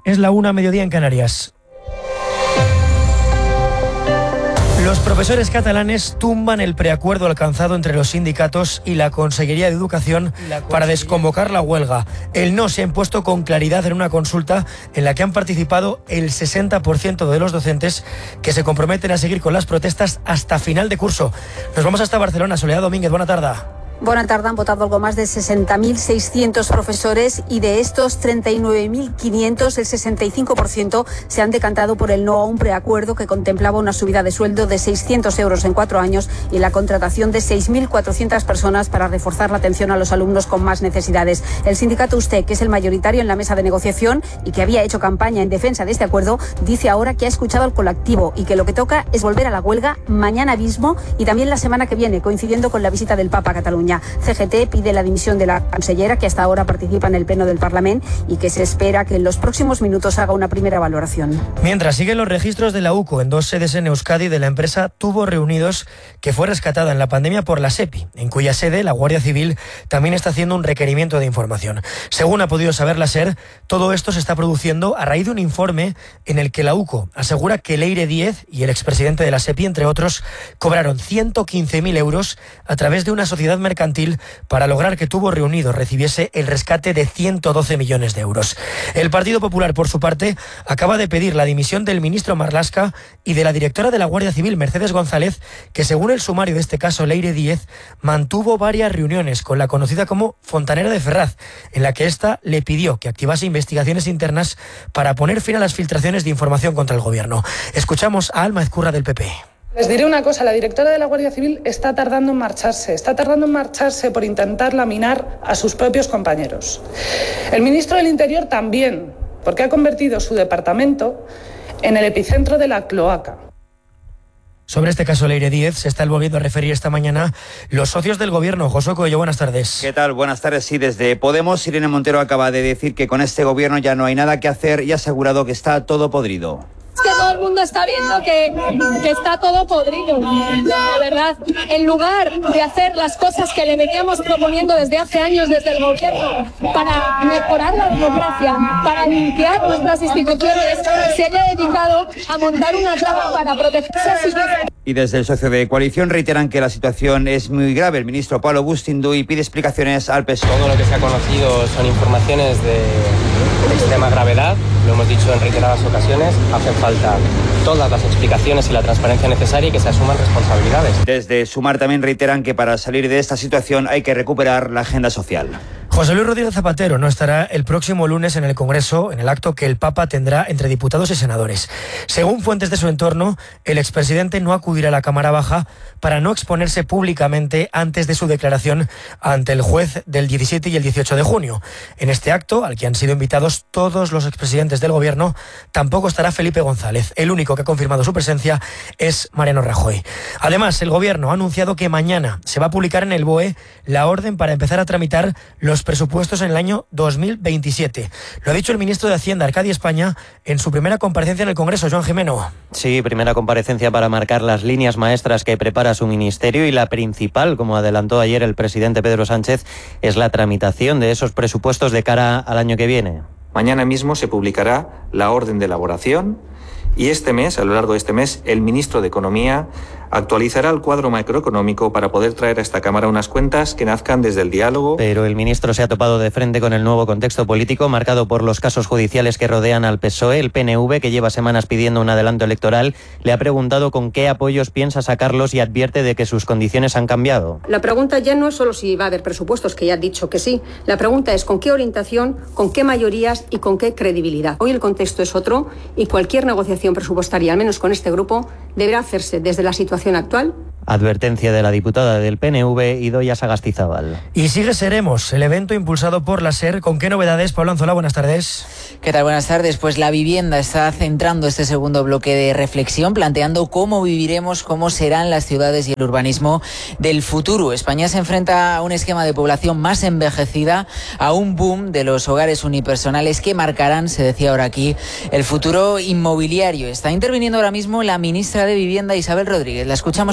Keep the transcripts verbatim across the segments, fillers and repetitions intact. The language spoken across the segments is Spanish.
Es la una, mediodía en Canarias. Los profesores catalanes tumban el preacuerdo alcanzado entre los sindicatos y la Consellería de Educación para desconvocar la huelga. El no se ha impuesto con claridad en una consulta en la que han participado el sesenta por ciento de los docentes, que se comprometen a seguir con las protestas hasta final de curso. Nos vamos hasta Barcelona. Soledad Domínguez, buena tarde. Buenas tardes. Han votado algo más de sesenta mil seiscientos profesores y de estos treinta y nueve mil quinientos, el sesenta y cinco por ciento se han decantado por el no a un preacuerdo que contemplaba una subida de sueldo de seiscientos euros en cuatro años y la contratación de seis mil cuatrocientas personas para reforzar la atención a los alumnos con más necesidades. El sindicato U S T E, que es el mayoritario en la mesa de negociación y que había hecho campaña en defensa de este acuerdo, dice ahora que ha escuchado al colectivo y que lo que toca es volver a la huelga mañana mismo y también la semana que viene, coincidiendo con la visita del Papa a Cataluña. C G T pide la dimisión de la cancellera, que hasta ahora participa en el pleno del Parlamento y que se espera que en los próximos minutos haga una primera valoración. Mientras siguen los registros de la U C O en dos sedes en Euskadi de la empresa Tubos Reunidos, que fue rescatada en la pandemia por la SEPI, en cuya sede la Guardia Civil también está haciendo un requerimiento de información. Según ha podido saber la SER, todo esto se está produciendo a raíz de un informe en el que la U C O asegura que Leire Díez y el expresidente de la SEPI, entre otros, cobraron ciento quince mil euros a través de una sociedad mercantil para lograr que Tubos Reunidos recibiese el rescate de ciento doce millones de euros. El Partido Popular, por su parte, acaba de pedir la dimisión del ministro Marlaska y de la directora de la Guardia Civil, Mercedes González, que según el sumario de este caso, Leire Díez, mantuvo varias reuniones con la conocida como Fontanera de Ferraz, en la que ésta le pidió que activase investigaciones internas para poner fin a las filtraciones de información contra el gobierno. Escuchamos a Alma Ezcurra del P P. Les diré una cosa, la directora de la Guardia Civil está tardando en marcharse, está tardando en marcharse por intentar laminar a sus propios compañeros. El ministro del Interior también, porque ha convertido su departamento en el epicentro de la cloaca. Sobre este caso Leire Díez se están volviendo a referir esta mañana los socios del gobierno. Josué Coello, buenas tardes. ¿Qué tal? Buenas tardes. Sí, desde Podemos, Irene Montero acaba de decir que con este gobierno ya no hay nada que hacer y ha asegurado que está todo podrido. Que todo el mundo está viendo que, que está todo podrido, de verdad. En lugar de hacer las cosas que le veníamos proponiendo desde hace años desde el gobierno para mejorar la democracia, para limpiar nuestras instituciones, se haya dedicado a montar una trama para protegerse a sí mismo. Y desde el socio de coalición reiteran que la situación es muy grave. El ministro Pablo Bustinduy pide explicaciones al P S O E. Todo lo que se ha conocido son informaciones de, de extrema gravedad, lo hemos dicho en reiteradas ocasiones, hacen falta todas las explicaciones y la transparencia necesaria y que se asuman responsabilidades. Desde Sumar también reiteran que para salir de esta situación hay que recuperar la agenda social. José Luis Rodríguez Zapatero no estará el próximo lunes en el Congreso, en el acto que el Papa tendrá entre diputados y senadores. Según fuentes de su entorno, el expresidente no acudirá a la Cámara Baja para no exponerse públicamente antes de su declaración ante el juez del diecisiete y el dieciocho de junio. En este acto, al que han sido invitados todos los expresidentes del Gobierno, tampoco estará Felipe González. El único que ha confirmado su presencia es Mariano Rajoy. Además, el Gobierno ha anunciado que mañana se va a publicar en el B O E la orden para empezar a tramitar los presupuestos en el año dos mil veintisiete. Lo ha dicho el ministro de Hacienda, Arcadio España, en su primera comparecencia en el Congreso. Joan Jimeno. Sí, primera comparecencia para marcar las líneas maestras que prepara su ministerio, y la principal, como adelantó ayer el presidente Pedro Sánchez, es la tramitación de esos presupuestos de cara al año que viene. Mañana mismo se publicará la orden de elaboración y este mes, a lo largo de este mes, el ministro de Economía actualizará el cuadro macroeconómico para poder traer a esta Cámara unas cuentas que nazcan desde el diálogo. Pero el ministro se ha topado de frente con el nuevo contexto político marcado por los casos judiciales que rodean al P S O E. El P N V, que lleva semanas pidiendo un adelanto electoral, le ha preguntado con qué apoyos piensa sacarlos y advierte de que sus condiciones han cambiado. La pregunta ya no es solo si va a haber presupuestos, que ya han dicho que sí. La pregunta es con qué orientación, con qué mayorías y con qué credibilidad. Hoy el contexto es otro y cualquier negociación presupuestaria, al menos con este grupo, deberá hacerse desde la situación actual. Advertencia de la diputada del P N V, Idoia Sagastizábal. Y sigue Seremos, el evento impulsado por la SER. ¿Con qué novedades? Pablo Anzola, buenas tardes. ¿Qué tal? Buenas tardes. Pues la vivienda está centrando este segundo bloque de reflexión, planteando cómo viviremos, cómo serán las ciudades y el urbanismo del futuro. España se enfrenta a un esquema de población más envejecida, a un boom de los hogares unipersonales que marcarán, se decía ahora aquí, el futuro inmobiliario. Está interviniendo ahora mismo la ministra de Vivienda, Isabel Rodríguez. La escuchamos en directo.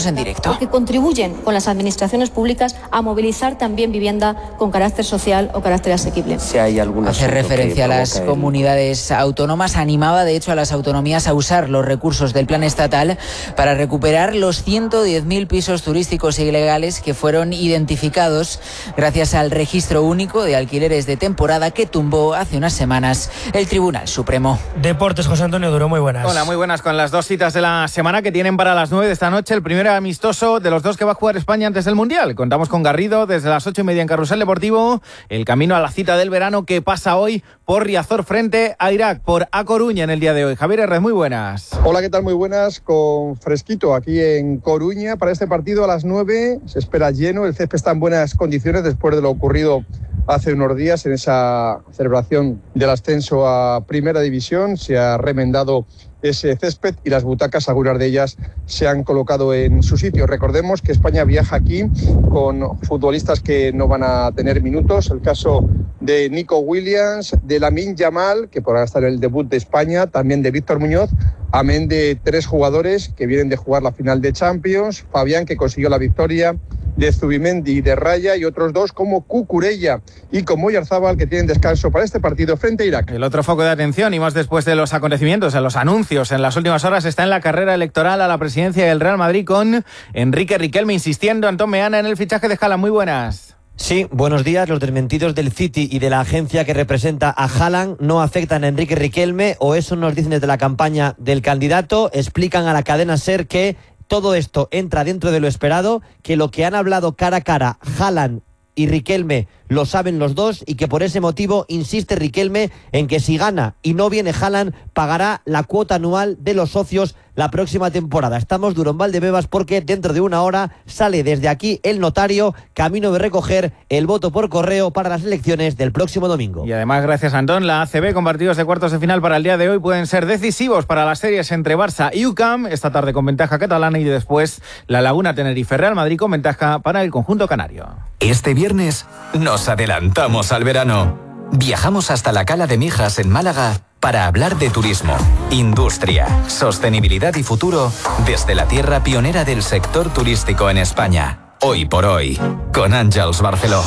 respecto. Porque contribuyen con las administraciones públicas a movilizar también vivienda con carácter social o carácter asequible. Si hay alguna Hace referencia a las el... comunidades autónomas, animaba de hecho a las autonomías a usar los recursos del plan estatal para recuperar los ciento diez mil pisos turísticos ilegales que fueron identificados gracias al registro único de alquileres de temporada que tumbó hace unas semanas el Tribunal Supremo. Deportes, José Antonio Duro, muy buenas. Hola, muy buenas, con las dos citas de la semana que tienen para las nueve de esta noche. El primero amistoso de los dos que va a jugar España antes del Mundial. Contamos con Garrido desde las ocho y media en Carrusel Deportivo. El camino a la cita del verano que pasa hoy por Riazor frente a Irak, por A Coruña en el día de hoy. Javier Herrez, muy buenas. Hola, ¿qué tal? Muy buenas, con fresquito aquí en Coruña para este partido a las nueve. Se espera lleno, el césped está en buenas condiciones después de lo ocurrido hace unos días en esa celebración del ascenso a Primera División. Se ha remendado ese césped y las butacas, algunas de ellas, se han colocado en su sitio. Recordemos que España viaja aquí con futbolistas que no van a tener minutos. El caso de Nico Williams, de Lamine Yamal, que podrá estar en el debut de España, también de Víctor Muñoz, amén de tres jugadores que vienen de jugar la final de Champions, Fabián, que consiguió la victoria, de Zubimendi y de Raya, y otros dos como Cucurella y como Oyarzábal, que tienen descanso para este partido frente a Irak. El otro foco de atención, y más después de los acontecimientos, en los anuncios en las últimas horas, está en la carrera electoral a la presidencia del Real Madrid con Enrique Riquelme insistiendo. Antón Meana en el fichaje de Haaland. Muy buenas. Sí, buenos días. Los desmentidos del City y de la agencia que representa a Haaland no afectan a Enrique Riquelme, o eso nos dicen desde la campaña del candidato. Explican a la cadena SER que todo esto entra dentro de lo esperado, que lo que han hablado cara a cara Haaland y Riquelme lo saben los dos, y que por ese motivo insiste Riquelme en que si gana y no viene Haaland, pagará la cuota anual de los socios la próxima temporada. Estamos duro en Valdebebas porque dentro de una hora sale desde aquí el notario, camino de recoger el voto por correo para las elecciones del próximo domingo. Y además, gracias Antón, la A C B con partidos de cuartos de final para el día de hoy pueden ser decisivos para las series entre Barça y U C A M, esta tarde con ventaja catalana, y después La Laguna, Tenerife, Real Madrid con ventaja para el conjunto canario. Este viernes nos adelantamos al verano. Viajamos hasta la Cala de Mijas en Málaga para hablar de turismo, industria, sostenibilidad y futuro desde la tierra pionera del sector turístico en España. Hoy por hoy, con Àngels Barceló.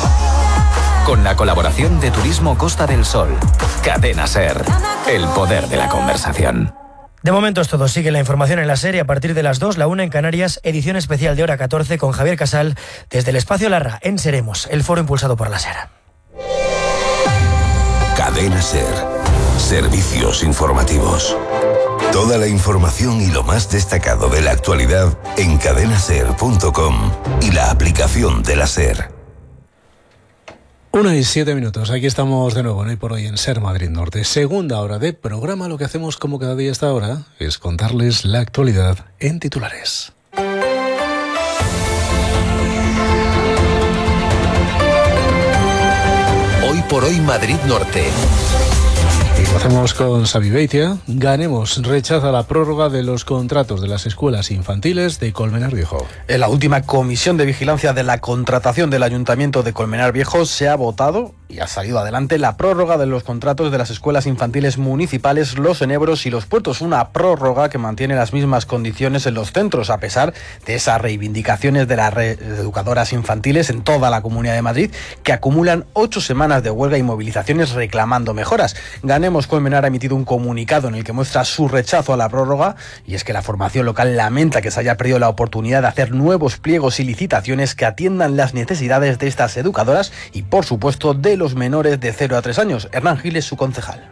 Con la colaboración de Turismo Costa del Sol. Cadena SER, el poder de la conversación. De momento es todo. Sigue la información en la serie a partir de las dos, la una en Canarias, edición especial de hora catorce con Javier Casal desde el Espacio Larra en Seremos, el foro impulsado por la SER. Cadena SER. Servicios informativos. Toda la información y lo más destacado de la actualidad en cadena ser punto com y la aplicación de la SER. Una y siete minutos, aquí estamos de nuevo, ¿no? Y por hoy en SER Madrid Norte, segunda hora de programa. Lo que hacemos como cada día a esta hora es contarles la actualidad en titulares. Hoy por hoy Madrid Norte. Y lo hacemos con Xavi Beitia. Ganemos rechaza la prórroga de los contratos de las escuelas infantiles de Colmenar Viejo. En la última comisión de vigilancia de la contratación del Ayuntamiento de Colmenar Viejo se ha votado y ha salido adelante la prórroga de los contratos de las escuelas infantiles municipales, los enebros y los puertos. Una prórroga que mantiene las mismas condiciones en los centros, a pesar de esas reivindicaciones de las educadoras infantiles en toda la Comunidad de Madrid, que acumulan ocho semanas de huelga y movilizaciones reclamando mejoras. Ganemos Colmenar ha emitido un comunicado en el que muestra su rechazo a la prórroga, y es que la formación local lamenta que se haya perdido la oportunidad de hacer nuevos pliegos y licitaciones que atiendan las necesidades de estas educadoras y, por supuesto, de los menores de cero a tres años. Hernán Gil es su concejal.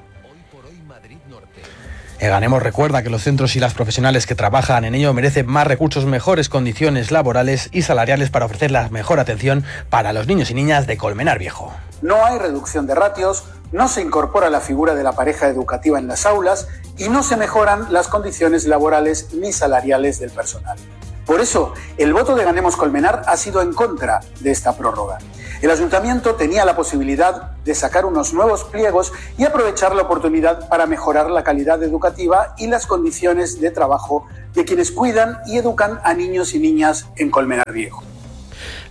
Ganemos recuerda que los centros y las profesionales que trabajan en ello merecen más recursos, mejores condiciones laborales y salariales para ofrecer la mejor atención para los niños y niñas de Colmenar Viejo. No hay reducción de ratios, no se incorpora la figura de la pareja educativa en las aulas y no se mejoran las condiciones laborales ni salariales del personal. Por eso, el voto de Ganemos Colmenar ha sido en contra de esta prórroga. El ayuntamiento tenía la posibilidad de sacar unos nuevos pliegos y aprovechar la oportunidad para mejorar la calidad educativa y las condiciones de trabajo de quienes cuidan y educan a niños y niñas en Colmenar Viejo.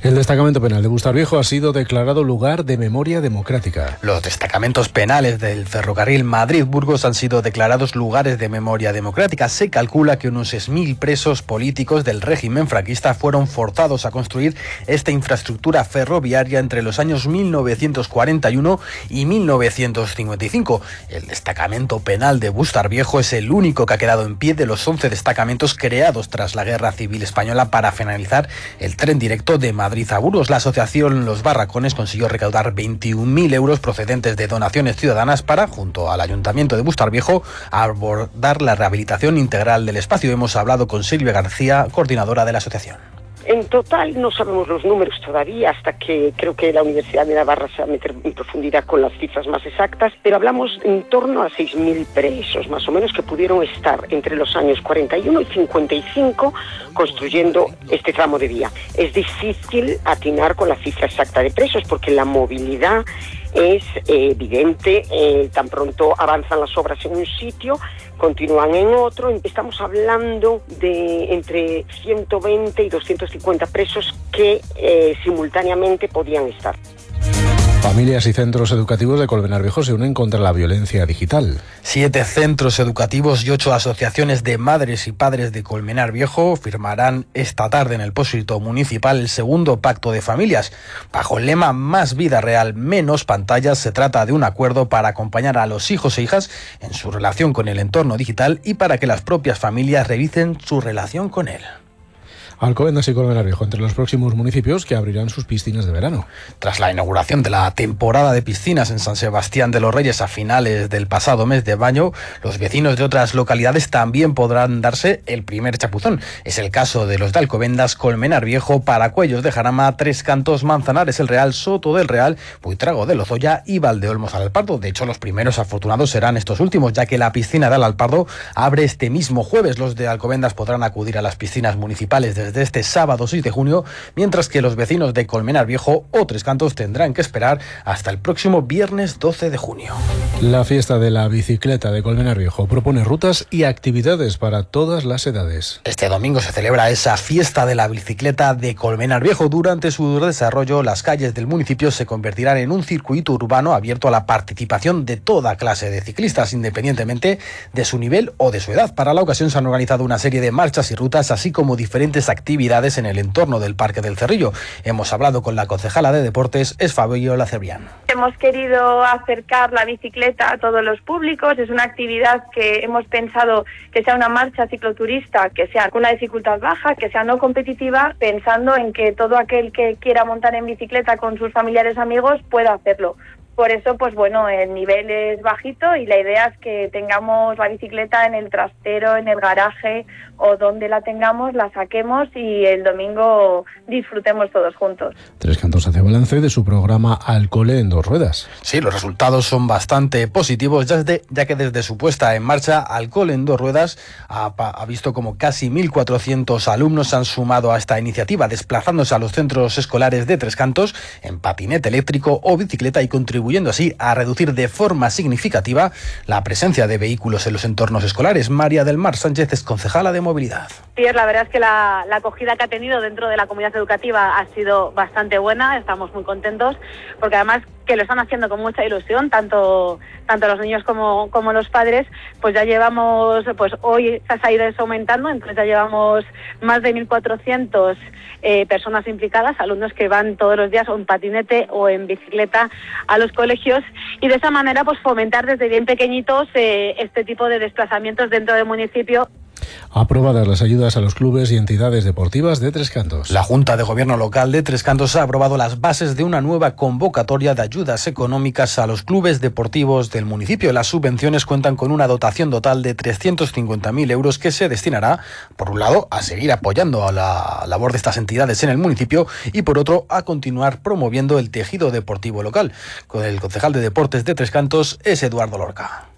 El destacamento penal de Bustarviejo ha sido declarado lugar de memoria democrática. Los destacamentos penales del ferrocarril Madrid-Burgos han sido declarados lugares de memoria democrática. Se calcula que unos seis mil presos políticos del régimen franquista fueron forzados a construir esta infraestructura ferroviaria entre los años mil novecientos cuarenta y uno y mil novecientos cincuenta y cinco. El destacamento penal de Bustarviejo es el único que ha quedado en pie de los once destacamentos creados tras la Guerra Civil Española para finalizar el tren directo de Madrid a Burgos. La asociación Los Barracones consiguió recaudar veintiún mil euros procedentes de donaciones ciudadanas para, junto al Ayuntamiento de Bustarviejo, abordar la rehabilitación integral del espacio. Hemos hablado con Silvia García, coordinadora de la asociación. En total no sabemos los números todavía, hasta que creo que la Universidad de Navarra se va a meter en profundidad con las cifras más exactas, pero hablamos en torno a seis mil presos, más o menos, que pudieron estar entre los años cuarenta y uno y cincuenta y cinco construyendo este tramo de vía. Es difícil atinar con la cifra exacta de presos porque la movilidad es eh, evidente, eh, tan pronto avanzan las obras en un sitio, continúan en otro. Estamos hablando de entre ciento veinte y doscientos cincuenta presos que eh, simultáneamente podían estar. Familias y centros educativos de Colmenar Viejo se unen contra la violencia digital. Siete centros educativos y ocho asociaciones de madres y padres de Colmenar Viejo firmarán esta tarde en el Pósito Municipal el segundo pacto de familias. Bajo el lema Más vida real, menos pantallas, se trata de un acuerdo para acompañar a los hijos e hijas en su relación con el entorno digital y para que las propias familias revisen su relación con él. Alcobendas y Colmenar Viejo entre los próximos municipios que abrirán sus piscinas de verano. Tras la inauguración de la temporada de piscinas en San Sebastián de los Reyes a finales del pasado mes de mayo, los vecinos de otras localidades también podrán darse el primer chapuzón. Es el caso de los de Alcobendas, Colmenar Viejo, Paracuellos de Jarama, Tres Cantos, Manzanares el Real, Soto del Real, Buitrago de Lozoya y Valdeolmos al Alpardo. De hecho, los primeros afortunados serán estos últimos, ya que la piscina de Alpardo abre este mismo jueves. Los de Alcobendas podrán acudir a las piscinas municipales desde de este sábado seis de junio, mientras que los vecinos de Colmenar Viejo o Tres Cantos tendrán que esperar hasta el próximo viernes doce de junio. La fiesta de la bicicleta de Colmenar Viejo propone rutas y actividades para todas las edades. Este domingo se celebra esa fiesta de la bicicleta de Colmenar Viejo. Durante su desarrollo, las calles del municipio se convertirán en un circuito urbano abierto a la participación de toda clase de ciclistas, independientemente de su nivel o de su edad. Para la ocasión se han organizado una serie de marchas y rutas, así como diferentes actividades actividades en el entorno del Parque del Cerrillo. Hemos hablado con la concejala de Deportes, es Fabiola Cebrián. Hemos querido acercar la bicicleta a todos los públicos. Es una actividad que hemos pensado que sea una marcha cicloturista, que sea con una dificultad baja, que sea no competitiva, pensando en que todo aquel que quiera montar en bicicleta con sus familiares amigos pueda hacerlo. Por eso, pues bueno, el nivel es bajito y la idea es que tengamos la bicicleta en el trastero, en el garaje o donde la tengamos, la saquemos y el domingo disfrutemos todos juntos. Tres Cantos hace balance de su programa Alcole en dos ruedas. Sí, los resultados son bastante positivos, ya, desde, ya que desde su puesta en marcha, Alcole en dos ruedas ha, ha visto como casi mil cuatrocientos alumnos se han sumado a esta iniciativa, desplazándose a los centros escolares de Tres Cantos en patinete eléctrico o bicicleta y contribuyendo contribuyendo así a reducir de forma significativa la presencia de vehículos en los entornos escolares. María del Mar Sánchez es concejala de movilidad. Sí, la verdad es que la, la acogida que ha tenido dentro de la comunidad educativa ha sido bastante buena, estamos muy contentos, porque además que lo están haciendo con mucha ilusión, tanto tanto los niños como, como los padres. Pues ya llevamos, pues hoy se ha ido eso aumentando, entonces ya llevamos más de mil cuatrocientas eh, personas implicadas, alumnos que van todos los días o en patinete o en bicicleta a los colegios, y de esa manera pues fomentar desde bien pequeñitos eh, este tipo de desplazamientos dentro del municipio. Aprobadas las ayudas a los clubes y entidades deportivas de Tres Cantos. La Junta de Gobierno Local de Tres Cantos ha aprobado las bases de una nueva convocatoria de ayudas económicas a los clubes deportivos del municipio. Las subvenciones cuentan con una dotación total de trescientos cincuenta mil euros que se destinará, por un lado, a seguir apoyando a la labor de estas entidades en el municipio y, por otro, a continuar promoviendo el tejido deportivo local. El concejal de Deportes de Tres Cantos es Eduardo Lorca.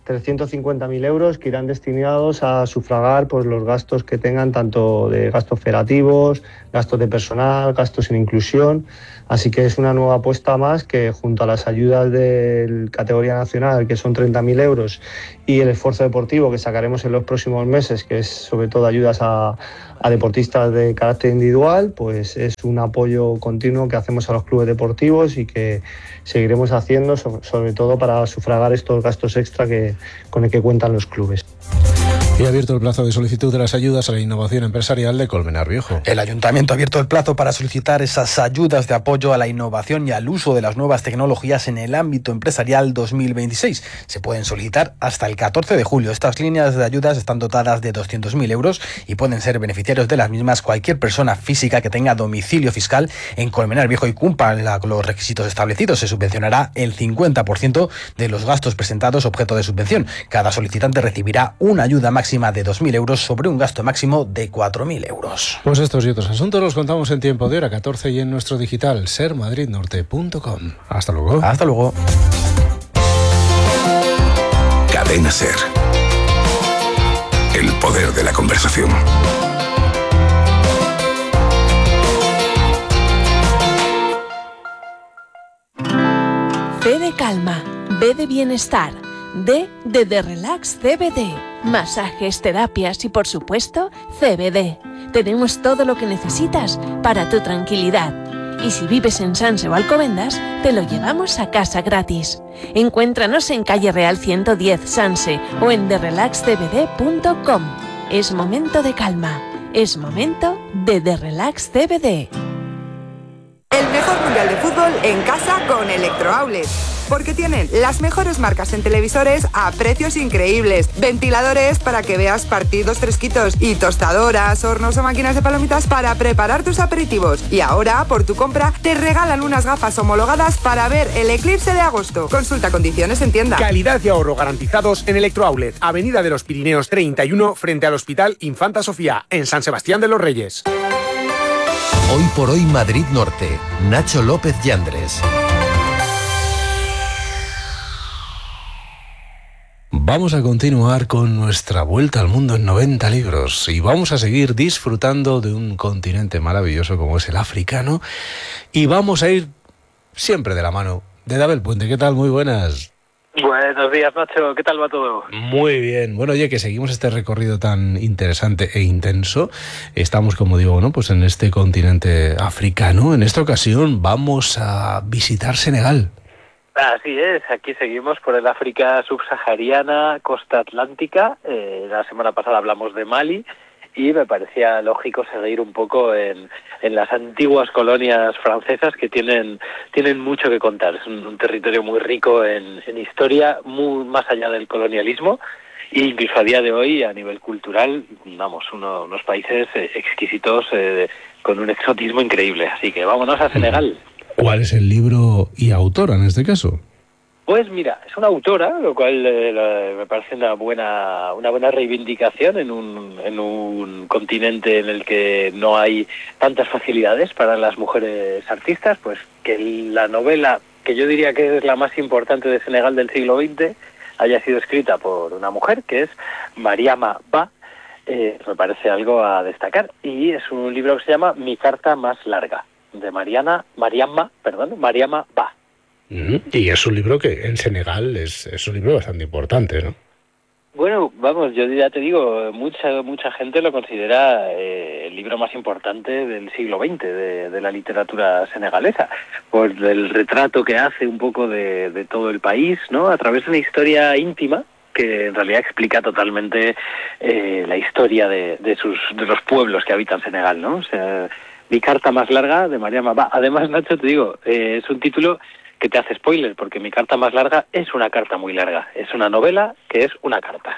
trescientos cincuenta mil euros que irán destinados a sufragar pues, los gastos que tengan, tanto de gastos federativos, gastos de personal, gastos en inclusión. Así que es una nueva apuesta más que, junto a las ayudas de categoría nacional, que son treinta mil euros, y el esfuerzo deportivo que sacaremos en los próximos meses, que es sobre todo ayudas a, a deportistas de carácter individual, pues es un apoyo continuo que hacemos a los clubes deportivos y que seguiremos haciendo, sobre todo para sufragar estos gastos extra que, con el que cuentan los clubes. Y ha abierto el plazo de solicitud de las ayudas a la innovación empresarial de Colmenar Viejo. El Ayuntamiento ha abierto el plazo para solicitar esas ayudas de apoyo a la innovación y al uso de las nuevas tecnologías en el ámbito empresarial dos mil veintiséis. Se pueden solicitar hasta el catorce de julio. Estas líneas de ayudas están dotadas de doscientos mil euros y pueden ser beneficiarios de las mismas cualquier persona física que tenga domicilio fiscal en Colmenar Viejo y cumpla los requisitos establecidos. Se subvencionará el cincuenta por ciento de los gastos presentados objeto de subvención. Cada solicitante recibirá una ayuda máxima máxima de dos mil euros sobre un gasto máximo de cuatro mil euros. Pues estos y otros asuntos los contamos en tiempo de hora catorce y en nuestro digital ser madrid norte punto com. Hasta luego. Hasta luego. Cadena Ser. El poder de la conversación. C de calma, B de bienestar, D de The Relax C B D, masajes, terapias y por supuesto C B D. Tenemos todo lo que necesitas para tu tranquilidad. Y si vives en Sanse o Alcobendas, te lo llevamos a casa gratis. Encuéntranos en calle Real ciento diez Sanse o en the relax c b d punto com. Es momento de calma, es momento de The Relax C B D. El mejor mundial de fútbol en casa con Electroaulet. Porque tienen las mejores marcas en televisores a precios increíbles, ventiladores para que veas partidos fresquitos y tostadoras, hornos o máquinas de palomitas para preparar tus aperitivos. Y ahora, por tu compra, te regalan unas gafas homologadas para ver el eclipse de agosto. Consulta condiciones en tienda. Calidad y ahorro garantizados en Electroaulet, Avenida de los Pirineos treinta y uno, frente al Hospital Infanta Sofía, en San Sebastián de los Reyes. Hoy por hoy Madrid Norte, Nacho López Yandres. Vamos a continuar con nuestra vuelta al mundo en noventa libros y vamos a seguir disfrutando de un continente maravilloso como es el africano y vamos a ir siempre de la mano de Dabel Puente. ¿Qué tal? Muy buenas. Buenos días, Nacho. ¿Qué tal va todo? Muy bien. Bueno, oye, que seguimos este recorrido tan interesante e intenso. Estamos, como digo, ¿no? Pues en este continente africano. En esta ocasión vamos a visitar Senegal. Así es, aquí seguimos por el África subsahariana, costa atlántica. Eh, la semana pasada hablamos de Mali y me parecía lógico seguir un poco en, en las antiguas colonias francesas que tienen tienen mucho que contar. Es un, un territorio muy rico en, en historia, muy más allá del colonialismo, e incluso a día de hoy, a nivel cultural, vamos, uno, unos países exquisitos eh, con un exotismo increíble. Así que vámonos a Senegal. ¿Cuál es el libro y autora en este caso? Pues mira, es una autora, lo cual eh, la, me parece una buena una buena reivindicación en un en un continente en el que no hay tantas facilidades para las mujeres artistas, pues que la novela, que yo diría que es la más importante de Senegal del siglo veinte, haya sido escrita por una mujer, que es Mariama Ba, eh, me parece algo a destacar. Y es un libro que se llama Mi carta más larga, de Mariana, Mariama, perdón, Mariama Ba. Mm, y es un libro que en Senegal es, es un libro bastante importante, ¿no? Bueno, vamos, yo ya te digo, mucha mucha gente lo considera eh, el libro más importante del siglo veinte de, de la literatura senegalesa, por el retrato que hace un poco de, de todo el país, ¿no? A través de una historia íntima que en realidad explica totalmente eh, la historia de, de sus de los pueblos que habitan Senegal, ¿no? O sea, Mi carta más larga, de Mariama Ba. Además, Nacho, te digo, eh, es un título que te hace spoiler, porque Mi carta más larga es una carta muy larga. Es una novela que es una carta.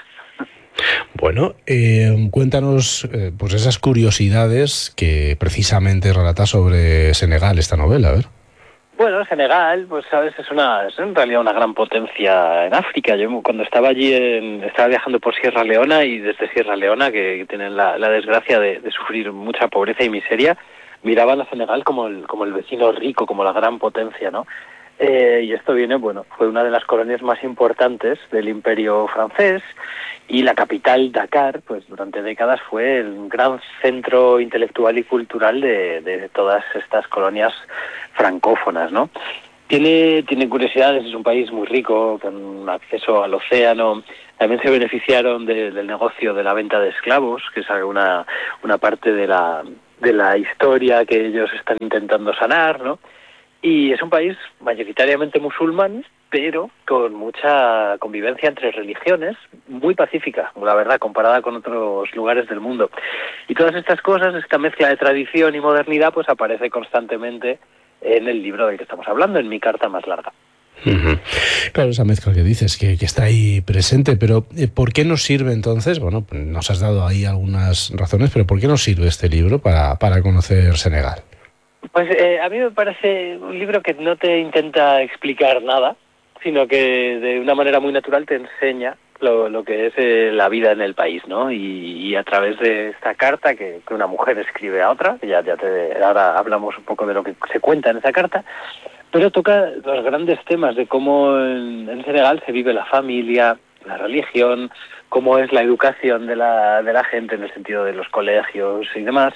Bueno, eh, cuéntanos eh, pues esas curiosidades que precisamente relata sobre Senegal esta novela, a ver. Bueno, Senegal, pues sabes, es una es en realidad una gran potencia en África. Yo cuando estaba allí, en, estaba viajando por Sierra Leona, y desde Sierra Leona, que, que tienen la, la desgracia de, de sufrir mucha pobreza y miseria, miraban a Senegal como el, como el vecino rico, como la gran potencia, ¿no? Eh, y esto viene, bueno, fue una de las colonias más importantes del Imperio francés y la capital, Dakar, pues durante décadas fue el gran centro intelectual y cultural de, de todas estas colonias francófonas, ¿no? Tiene, tiene curiosidades, es un país muy rico, con acceso al océano. También se beneficiaron de, del negocio de la venta de esclavos, que es una, una parte de la, de la historia que ellos están intentando sanar, ¿no? Y es un país mayoritariamente musulmán, pero con mucha convivencia entre religiones, muy pacífica, la verdad, comparada con otros lugares del mundo. Y todas estas cosas, esta mezcla de tradición y modernidad, pues aparece constantemente en el libro del que estamos hablando, en Mi carta más larga. Uh-huh. Claro, esa mezcla que dices, que, que está ahí presente, pero eh, ¿por qué nos sirve entonces? Bueno, nos has dado ahí algunas razones, pero ¿por qué nos sirve este libro para, para conocer Senegal? Pues eh, a mí me parece un libro que no te intenta explicar nada, sino que de una manera muy natural te enseña lo, lo que es eh, la vida en el país, ¿no? Y, y a través de esta carta que, que una mujer escribe a otra, que ya, ya te, ahora hablamos un poco de lo que se cuenta en esa carta, pero toca los grandes temas de cómo en, en Senegal se vive la familia, la religión, cómo es la educación de la, de la gente en el sentido de los colegios y demás,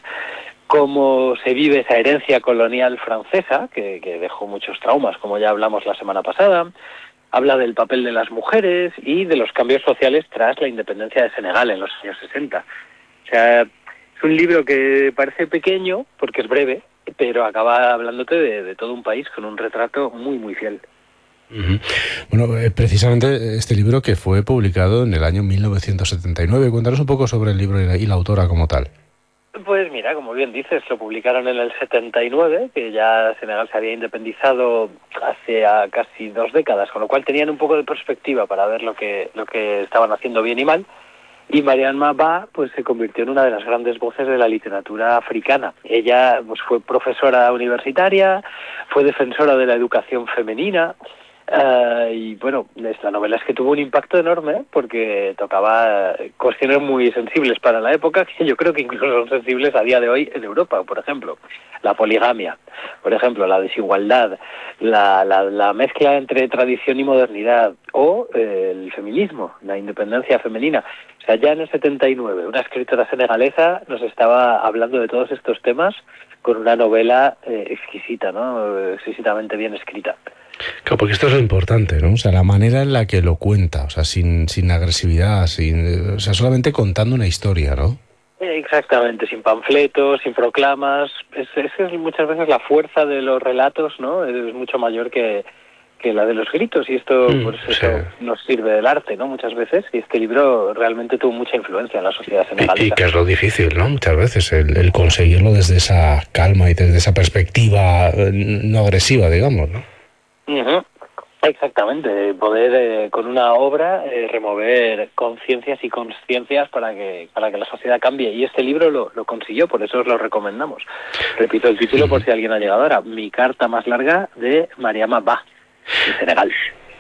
cómo se vive esa herencia colonial francesa, que, que dejó muchos traumas, como ya hablamos la semana pasada. Habla del papel de las mujeres y de los cambios sociales tras la independencia de Senegal en los años sesenta. O sea, es un libro que parece pequeño, porque es breve, pero acaba hablándote de, de todo un país con un retrato muy, muy fiel. Uh-huh. Bueno, eh, precisamente este libro que fue publicado en el año mil novecientos setenta y nueve. Cuéntanos un poco sobre el libro y la, y la autora como tal. Pues mira, como bien dices, lo publicaron en el setenta y nueve, que ya Senegal se había independizado hace a casi dos décadas, con lo cual tenían un poco de perspectiva para ver lo que lo que estaban haciendo bien y mal. Y Mariama Ba pues se convirtió en una de las grandes voces de la literatura africana. Ella pues fue profesora universitaria, fue defensora de la educación femenina. Uh, y bueno, esta novela es que tuvo un impacto enorme porque tocaba cuestiones muy sensibles para la época, que yo creo que incluso son sensibles a día de hoy en Europa. Por ejemplo, la poligamia, por ejemplo, la desigualdad, la, la, la mezcla entre tradición y modernidad, o eh, el feminismo, la independencia femenina. O sea, ya en el setenta y nueve una escritora senegalesa nos estaba hablando de todos estos temas con una novela eh, exquisita, ¿no? Exquisitamente bien escrita. Claro, porque esto es lo importante, ¿no? O sea, la manera en la que lo cuenta, o sea, sin, sin agresividad, sin, o sea, solamente contando una historia, ¿no? Exactamente, sin panfletos, sin proclamas. Es, es, es muchas veces la fuerza de los relatos, ¿no? Es mucho mayor que, que la de los gritos, y esto mm, pues eso sí. nos sirve del arte, ¿no? Muchas veces, y este libro realmente tuvo mucha influencia en la sociedad senegalesa. Y, y que es lo difícil, ¿no? Muchas veces, el, el conseguirlo desde esa calma y desde esa perspectiva no agresiva, digamos, ¿no? Uh-huh. Exactamente, poder eh, con una obra eh, remover conciencias y consciencias para que para que la sociedad cambie, y este libro lo, lo consiguió, por eso os lo recomendamos. Repito el título por si alguien ha llegado ahora: Mi carta más larga, de Mariama Ba, de Senegal.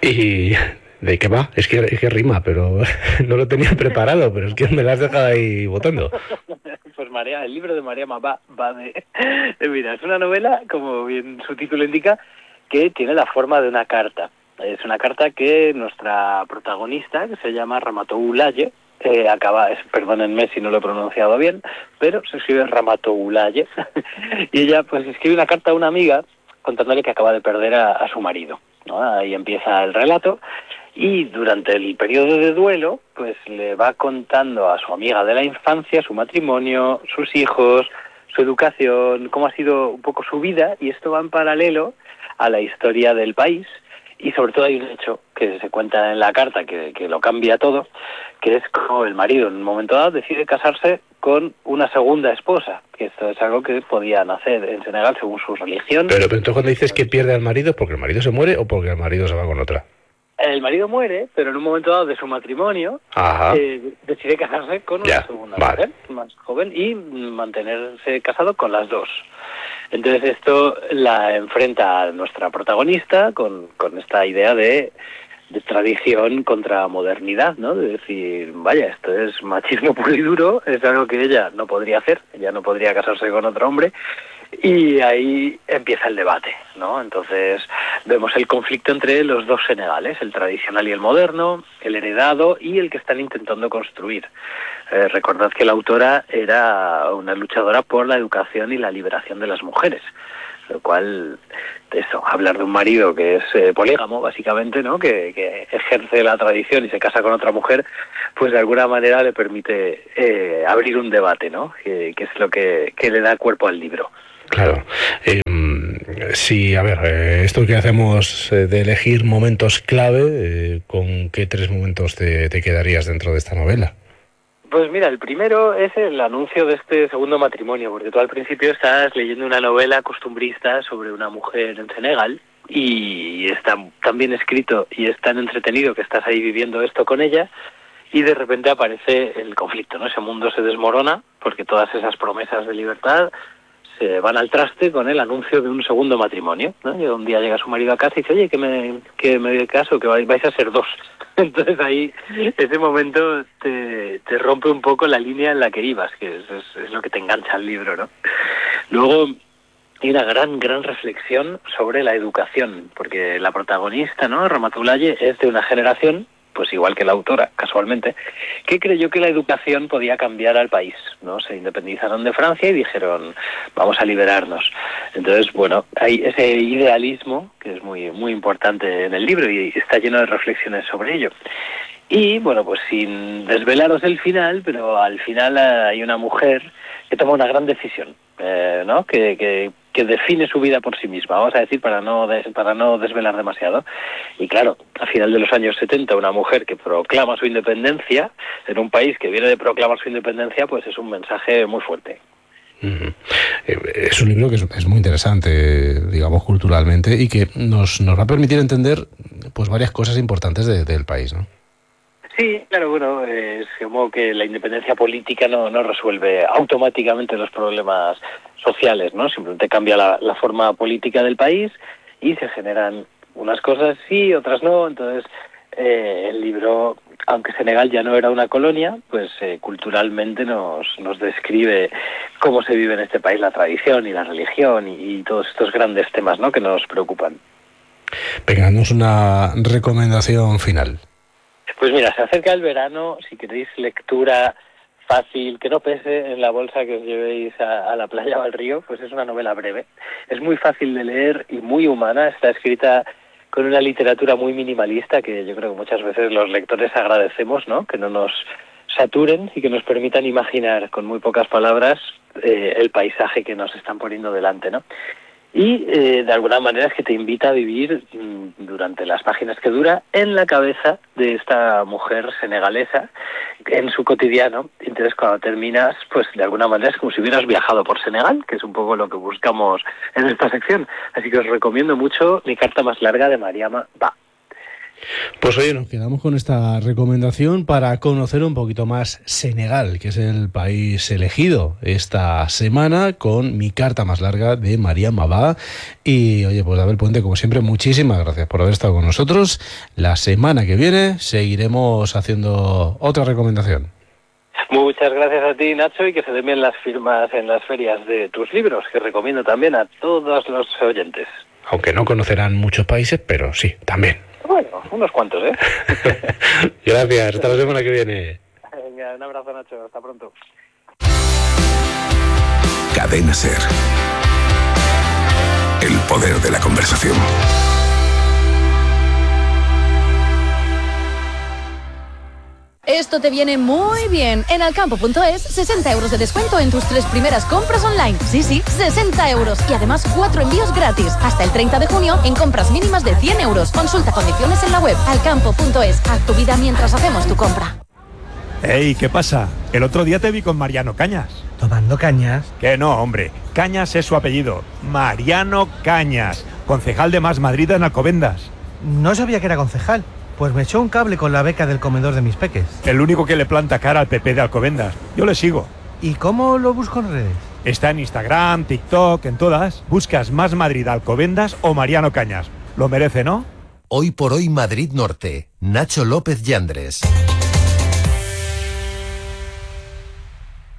¿Y de qué va? Es que, es que rima, pero no lo tenía preparado, pero es que me lo has dejado ahí botando. Pues María, el libro de Mariama Ba va de, de... Mira, es una novela, como bien su título indica, que tiene la forma de una carta. Es una carta que nuestra protagonista, que se llama Ramatoulaye Ulaye, eh, acaba, es, perdónenme si no lo he pronunciado bien, pero se escribe Ramatoulaye, y ella pues escribe una carta a una amiga contándole que acaba de perder a, a su marido, ¿no? Ahí empieza el relato, y durante el periodo de duelo, pues le va contando a su amiga de la infancia su matrimonio, sus hijos, su educación, cómo ha sido un poco su vida, y esto va en paralelo a la historia del país. Y sobre todo hay un hecho que se cuenta en la carta que, que lo cambia todo, que es como el marido en un momento dado decide casarse con una segunda esposa, que esto es algo que podían hacer en Senegal según su religión. Pero, pero entonces cuando dices que pierde al marido, ¿porque el marido se muere o porque el marido se va con otra? El marido muere, pero en un momento dado de su matrimonio eh, decide casarse con ya, una segunda vale. mujer más joven y mantenerse casado con las dos. Entonces esto la enfrenta a nuestra protagonista con, con esta idea de, de tradición contra modernidad, ¿no? De decir, vaya, esto es machismo puro y duro, es algo que ella no podría hacer, ella no podría casarse con otro hombre, Y ahí empieza el debate, ¿no? Entonces vemos el conflicto entre los dos Senegales, el tradicional y el moderno, el heredado y el que están intentando construir. Eh, recordad que la autora era una luchadora por la educación y la liberación de las mujeres, lo cual, eso, hablar de un marido que es eh, polígamo, básicamente, ¿no? Que, que ejerce la tradición y se casa con otra mujer, pues de alguna manera le permite eh, abrir un debate, ¿no? Que, que es lo que, que le da cuerpo al libro. Claro. Eh, sí, a ver, eh, esto que hacemos eh, de elegir momentos clave, eh, ¿con qué tres momentos te, te quedarías dentro de esta novela? Pues mira, el primero es el anuncio de este segundo matrimonio, porque tú al principio estás leyendo una novela costumbrista sobre una mujer en Senegal y está tan bien escrito y es tan entretenido que estás ahí viviendo esto con ella y de repente aparece el conflicto, ¿no? Ese mundo se desmorona porque todas esas promesas de libertad se van al traste con el anuncio de un segundo matrimonio, ¿no? Y un día llega su marido a casa y dice, oye, que me, que me caso, que vais a ser dos. Entonces ahí, ese momento te, te rompe un poco la línea en la que ibas, que es, es, es lo que te engancha al libro, ¿no? Luego hay una gran, gran reflexión sobre la educación, porque la protagonista, ¿no? Ramatoulaye, es de una generación, pues igual que la autora, casualmente, que creyó que la educación podía cambiar al país, ¿no? Se independizaron de Francia y dijeron, vamos a liberarnos. Entonces, bueno, hay ese idealismo que es muy, muy importante en el libro y está lleno de reflexiones sobre ello. Y, bueno, pues sin desvelaros el final, pero al final hay una mujer que toma una gran decisión, eh, ¿no? Que, que, que define su vida por sí misma, vamos a decir, para no, des, para no desvelar demasiado. Y claro, a final de los años setenta, una mujer que proclama su independencia en un país que viene de proclamar su independencia, pues es un mensaje muy fuerte. Uh-huh. Es un libro que es, es muy interesante, digamos, culturalmente, y que nos, nos va a permitir entender pues varias cosas importantes de, del país, ¿no? Sí, claro, bueno, es como que la independencia política no, no resuelve automáticamente los problemas sociales, ¿no? Simplemente cambia la, la forma política del país y se generan unas cosas sí, otras no. Entonces, eh, el libro, aunque Senegal ya no era una colonia, pues eh, culturalmente nos, nos describe cómo se vive en este país la tradición y la religión y, y todos estos grandes temas, ¿no? Que nos preocupan. Venga, danos una recomendación final. Pues mira, se acerca el verano, si queréis lectura fácil, que no pese en la bolsa que os llevéis a, a la playa o al río, pues es una novela breve. Es muy fácil de leer y muy humana, está escrita con una literatura muy minimalista que yo creo que muchas veces los lectores agradecemos, ¿no? Que no nos saturen y que nos permitan imaginar con muy pocas palabras eh, el paisaje que nos están poniendo delante, ¿no? Y eh, de alguna manera es que te invita a vivir mmm, durante las páginas que dura en la cabeza de esta mujer senegalesa en su cotidiano. Entonces cuando terminas, pues de alguna manera es como si hubieras viajado por Senegal, que es un poco lo que buscamos en esta sección. Así que os recomiendo mucho Mi carta más larga de Mariama Ba. Pues oye, nos quedamos con esta recomendación para conocer un poquito más Senegal, que es el país elegido esta semana, con Mi carta más larga de Mariama Ba. Y oye, pues Abel Puente, como siempre, muchísimas gracias por haber estado con nosotros. La semana que viene seguiremos haciendo otra recomendación. Muchas gracias a ti, Nacho, y que se den bien las firmas en las ferias de tus libros, que recomiendo también a todos los oyentes. Aunque no conocerán muchos países, pero sí, también. Bueno, unos cuantos, ¿eh? Gracias, hasta la semana que viene. Venga, un abrazo, Nacho, hasta pronto. Cadena SER. El poder de la conversación. Esto te viene muy bien. En alcampo punto es, sesenta euros de descuento en tus tres primeras compras online. Sí, sí, sesenta euros. Y además cuatro envíos gratis. Hasta el treinta de junio en compras mínimas de cien euros. Consulta condiciones en la web alcampo punto es. Haz tu vida mientras hacemos tu compra. Ey, ¿qué pasa? El otro día te vi con Mariano Cañas. ¿Tomando cañas? Que no, hombre. Cañas es su apellido. Mariano Cañas, concejal de Más Madrid en Alcobendas. No sabía que era concejal. Pues me echó un cable con la beca del comedor de mis peques. El único que le planta cara al P P de Alcobendas. Yo le sigo. ¿Y cómo lo busco en redes? Está en Instagram, TikTok, en todas. Buscas Más Madrid Alcobendas o Mariano Cañas. Lo merece, ¿no? Hoy por hoy Madrid Norte. Nacho López Yandres.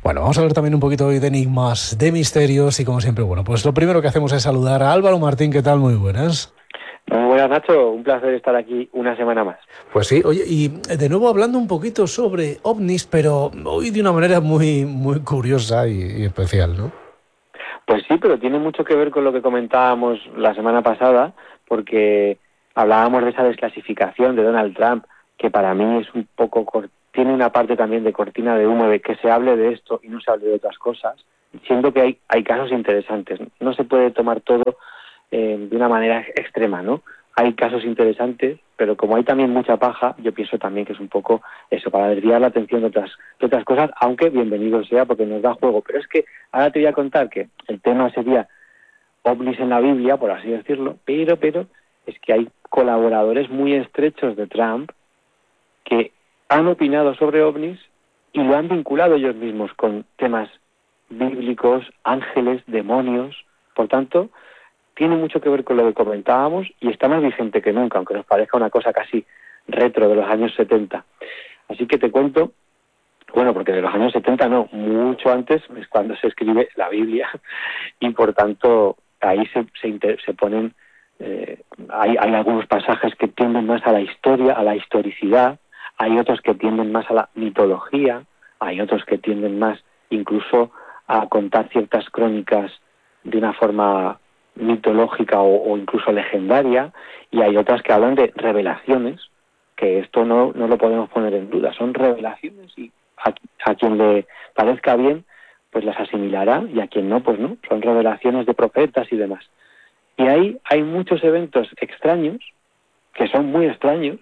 Bueno, vamos a ver también un poquito hoy de enigmas, de misterios y como siempre, bueno, pues lo primero que hacemos es saludar a Álvaro Martín. ¿Qué tal? Muy buenas. Muy buenas, Nacho. Un placer estar aquí una semana más. Pues sí, oye, y de nuevo hablando un poquito sobre ovnis, pero hoy de una manera muy, muy curiosa y, y especial, ¿no? Pues sí, pero tiene mucho que ver con lo que comentábamos la semana pasada, porque hablábamos de esa desclasificación de Donald Trump, que para mí es un poco corta. Tiene una parte también de cortina de humo, de que se hable de esto y no se hable de otras cosas, siendo que hay, hay casos interesantes. No se puede tomar todo eh, de una manera extrema, ¿no? Hay casos interesantes, pero como hay también mucha paja, yo pienso también que es un poco eso, para desviar la atención de otras, de otras cosas, aunque bienvenido sea porque nos da juego. Pero es que ahora te voy a contar que el tema sería ovnis en la Biblia, por así decirlo, pero, pero es que hay colaboradores muy estrechos de Trump que han opinado sobre ovnis y lo han vinculado ellos mismos con temas bíblicos, ángeles, demonios. Por tanto, tiene mucho que ver con lo que comentábamos y está más vigente que nunca, aunque nos parezca una cosa casi retro de los años setenta. Así que te cuento, bueno, porque de los años setenta no, mucho antes es cuando se escribe la Biblia y por tanto ahí se, se, inter, se ponen, eh, hay, hay algunos pasajes que tienden más a la historia, a la historicidad. Hay otros que tienden más a la mitología, hay otros que tienden más incluso a contar ciertas crónicas de una forma mitológica o, o incluso legendaria, y hay otras que hablan de revelaciones, que esto no, no lo podemos poner en duda, son revelaciones y a, a quien le parezca bien pues las asimilará y a quien no, pues no, son revelaciones de profetas y demás. Y ahí hay muchos eventos extraños, que son muy extraños,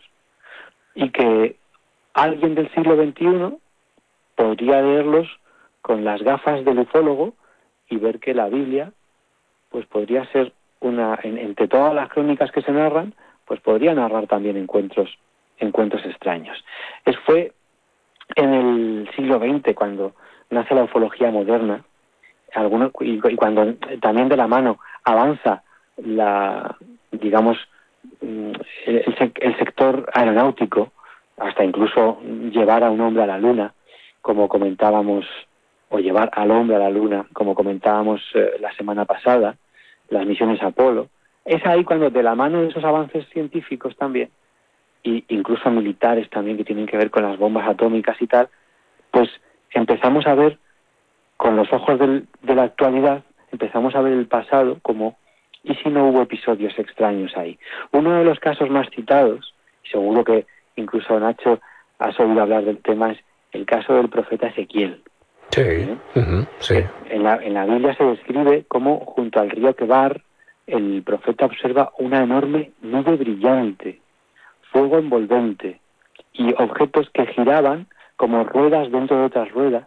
y que alguien del siglo veintiuno podría leerlos con las gafas del ufólogo y ver que la Biblia pues podría ser una, en, entre todas las crónicas que se narran, pues podría narrar también encuentros encuentros extraños. Es fue en el siglo veinte cuando nace la ufología moderna, algunos, y, y cuando también de la mano avanza la, digamos, el, el, el sector aeronáutico, hasta incluso llevar a un hombre a la luna, como comentábamos, o llevar al hombre a la luna, como comentábamos eh, la semana pasada, las misiones Apolo. Es ahí cuando de la mano de esos avances científicos también, e incluso militares también que tienen que ver con las bombas atómicas y tal, pues empezamos a ver, con los ojos del, de la actualidad, empezamos a ver el pasado como, ¿y si no hubo episodios extraños ahí? Uno de los casos más citados, seguro que incluso Nacho has oído hablar del tema, es el caso del profeta Ezequiel. Sí, ¿Eh? uh-huh, sí. En la, en la Biblia se describe cómo junto al río Quebar el profeta observa una enorme nube brillante, fuego envolvente y objetos que giraban como ruedas dentro de otras ruedas,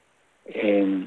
eh,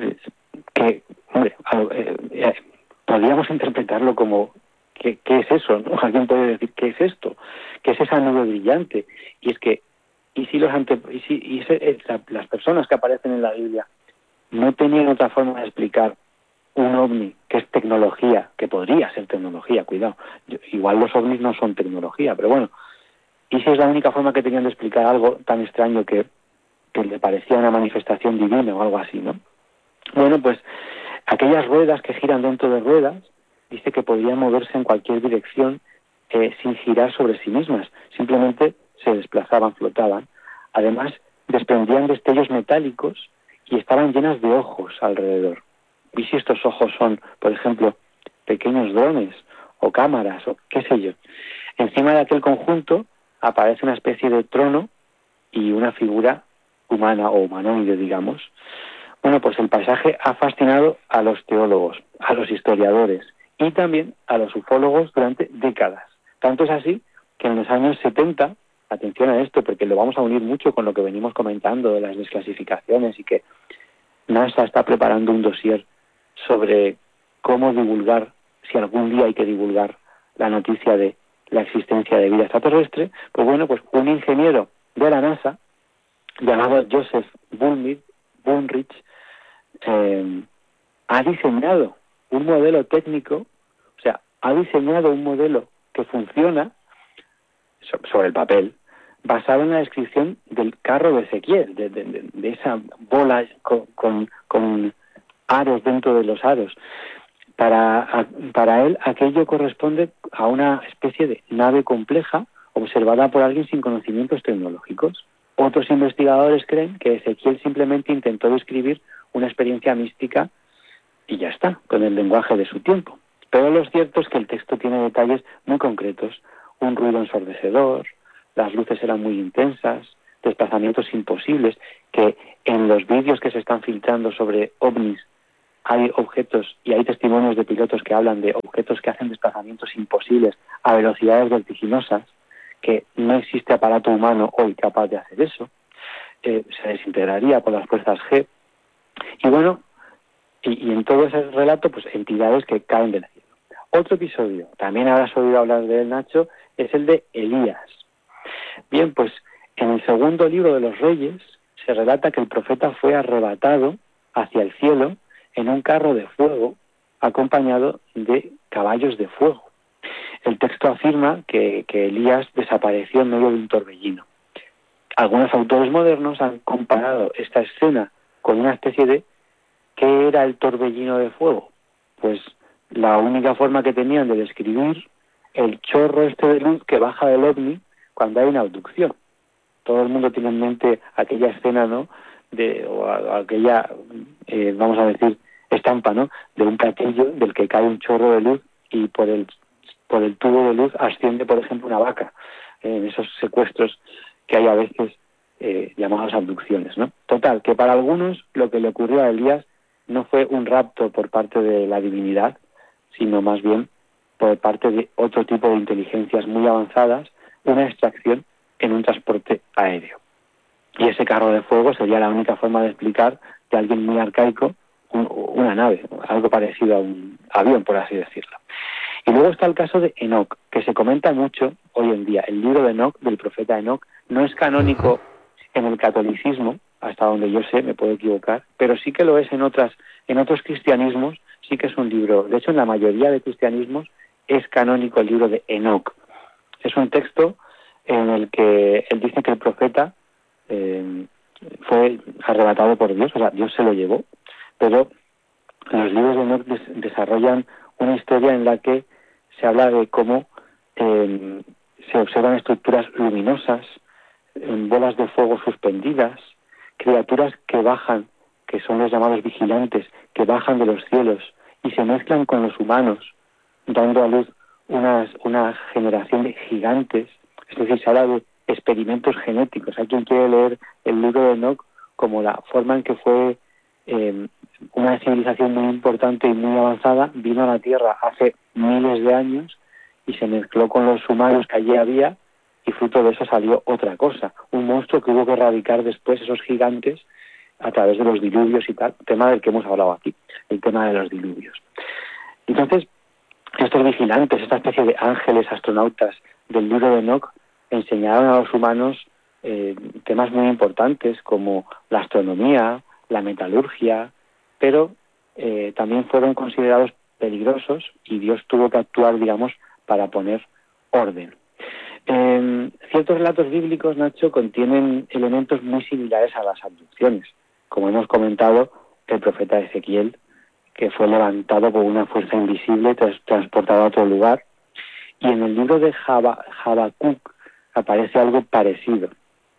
que, hombre, eh, eh, podríamos interpretarlo como ¿qué, qué es eso? ¿No? Alguien puede decir, ¿qué es esto? ¿Qué es esa nube brillante? Y es que y si los ante, y si y ese, la, las personas que aparecen en la Biblia no tenían otra forma de explicar un ovni, que es tecnología, que podría ser tecnología, cuidado, yo, igual los ovnis no son tecnología, pero bueno, y si es la única forma que tenían de explicar algo tan extraño que, que le parecía una manifestación divina o algo así, ¿no? Bueno, pues aquellas ruedas que giran dentro de ruedas, dice que podían moverse en cualquier dirección eh, sin girar sobre sí mismas, simplemente se desplazaban, flotaban. Además, desprendían destellos metálicos y estaban llenas de ojos alrededor. ¿Y si estos ojos son, por ejemplo, pequeños drones o cámaras o qué sé yo? Encima de aquel conjunto aparece una especie de trono y una figura humana o humanoide, digamos. Bueno, pues el paisaje ha fascinado a los teólogos, a los historiadores y también a los ufólogos durante décadas. Tanto es así que en los años setenta, atención a esto, porque lo vamos a unir mucho con lo que venimos comentando de las desclasificaciones y que NASA está preparando un dossier sobre cómo divulgar, si algún día hay que divulgar la noticia de la existencia de vida extraterrestre. Pues bueno, pues un ingeniero de la NASA llamado Joseph Bunrich eh, ha diseñado un modelo técnico, o sea, ha diseñado un modelo que funciona sobre el papel, basado en la descripción del carro de Ezequiel, de, de, de, de esa bola con, con, con aros dentro de los aros. Para, a, para él aquello corresponde a una especie de nave compleja observada por alguien sin conocimientos tecnológicos. Otros investigadores creen que Ezequiel simplemente intentó describir una experiencia mística y ya está, con el lenguaje de su tiempo. Pero lo cierto es que el texto tiene detalles muy concretos, un ruido ensordecedor, las luces eran muy intensas, desplazamientos imposibles, que en los vídeos que se están filtrando sobre ovnis hay objetos y hay testimonios de pilotos que hablan de objetos que hacen desplazamientos imposibles a velocidades vertiginosas, que no existe aparato humano hoy capaz de hacer eso, eh, se desintegraría por las fuerzas G. Y bueno, y, y en todo ese relato, pues entidades que caen del cielo. Otro episodio, también habrás oído hablar de él, Nacho, es el de Elías. Bien, pues en el segundo libro de los Reyes se relata que el profeta fue arrebatado hacia el cielo en un carro de fuego acompañado de caballos de fuego. El texto afirma que, que Elías desapareció en medio de un torbellino. Algunos autores modernos han comparado esta escena con una especie de ¿qué era el torbellino de fuego? Pues la única forma que tenían de describir el chorro este de luz que baja del ovni cuando hay una abducción. Todo el mundo tiene en mente aquella escena, ¿no?, de o a, aquella, eh, vamos a decir, estampa, ¿no?, de un platillo del que cae un chorro de luz y por el por el tubo de luz asciende, por ejemplo, una vaca, eh, en esos secuestros que hay a veces eh, llamados abducciones, ¿no? Total, que para algunos lo que le ocurrió a Elías no fue un rapto por parte de la divinidad, sino más bien por parte de otro tipo de inteligencias muy avanzadas, una extracción en un transporte aéreo. Y ese carro de fuego sería la única forma de explicar de alguien muy arcaico un, una nave, algo parecido a un avión, por así decirlo. Y luego está el caso de Enoc, que se comenta mucho hoy en día. El libro de Enoc, del profeta Enoc, no es canónico en el catolicismo, hasta donde yo sé, me puedo equivocar, pero sí que lo es en otras, en otros cristianismos, sí que es un libro. De hecho, en la mayoría de cristianismos es canónico el libro de Enoc. Es un texto en el que él dice que el profeta eh, fue arrebatado por Dios, o sea, Dios se lo llevó, pero los libros de Enoc des- desarrollan una historia en la que se habla de cómo eh, se observan estructuras luminosas, en bolas de fuego suspendidas, criaturas que bajan, que son los llamados vigilantes, que bajan de los cielos y se mezclan con los humanos, dando a luz unas, una generación de gigantes. Es decir, se habla de experimentos genéticos. Hay quien quiere leer el libro de Enoc como la forma en que fue eh, una civilización muy importante y muy avanzada, vino a la Tierra hace miles de años y se mezcló con los humanos que allí había, y fruto de eso salió otra cosa, un monstruo que hubo que erradicar después, esos gigantes, a través de los diluvios y tal, tema del que hemos hablado aquí, el tema de los diluvios. Entonces, estos vigilantes, esta especie de ángeles astronautas del libro de Enoc, enseñaron a los humanos eh, temas muy importantes como la astronomía, la metalurgia, pero eh, también fueron considerados peligrosos y Dios tuvo que actuar, digamos, para poner orden. Eh, ciertos relatos bíblicos, Nacho, contienen elementos muy similares a las abducciones. Como hemos comentado, el profeta Ezequiel, que fue levantado por una fuerza invisible, tras, transportado a otro lugar. Y en el libro de Jaba, Habacuc aparece algo parecido.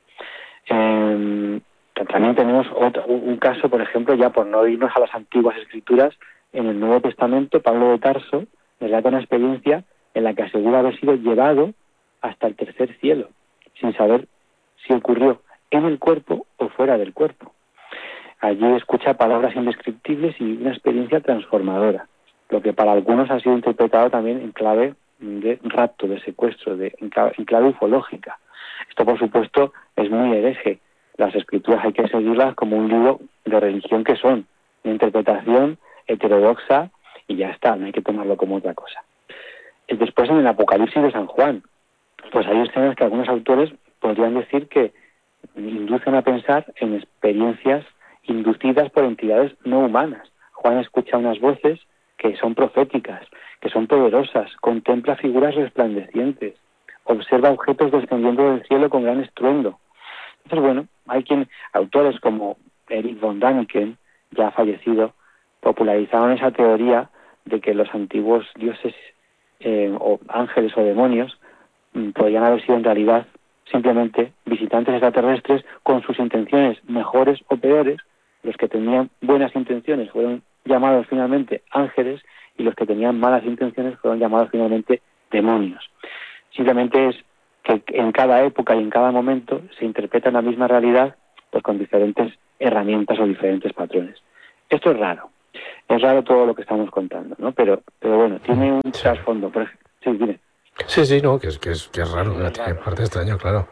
Eh, también tenemos otro, un caso, por ejemplo, ya por no irnos a las antiguas escrituras, en el Nuevo Testamento, Pablo de Tarso relata una experiencia en la que asegura haber sido llevado hasta el tercer cielo, sin saber si ocurrió en el cuerpo o fuera del cuerpo. Allí escucha palabras indescriptibles y una experiencia transformadora, lo que para algunos ha sido interpretado también en clave de rapto, de secuestro, de, en, clave, en clave ufológica. Esto, por supuesto, es muy hereje. Las escrituras hay que seguirlas como un libro de religión que son, una interpretación heterodoxa y ya está, no hay que tomarlo como otra cosa. Y después, en el Apocalipsis de San Juan, pues hay escenas que algunos autores podrían decir que inducen a pensar en experiencias inducidas por entidades no humanas. Juan escucha unas voces que son proféticas, que son poderosas, contempla figuras resplandecientes, observa objetos descendiendo del cielo con gran estruendo. Entonces, bueno, hay quien, autores como Erich von Däniken, ya fallecido, popularizaron esa teoría de que los antiguos dioses eh, o ángeles o demonios mm, podrían haber sido en realidad simplemente visitantes extraterrestres con sus intenciones mejores o peores. Los que tenían buenas intenciones fueron llamados finalmente ángeles y los que tenían malas intenciones fueron llamados finalmente demonios. Simplemente es que en cada época y en cada momento se interpreta la misma realidad pues con diferentes herramientas o diferentes patrones. Esto es raro. Es raro todo lo que estamos contando, ¿no? Pero, pero bueno, tiene un trasfondo. Por ejemplo, sí, dime. Sí, sí, no, que es, que es, que es raro, que tiene parte extraña, claro.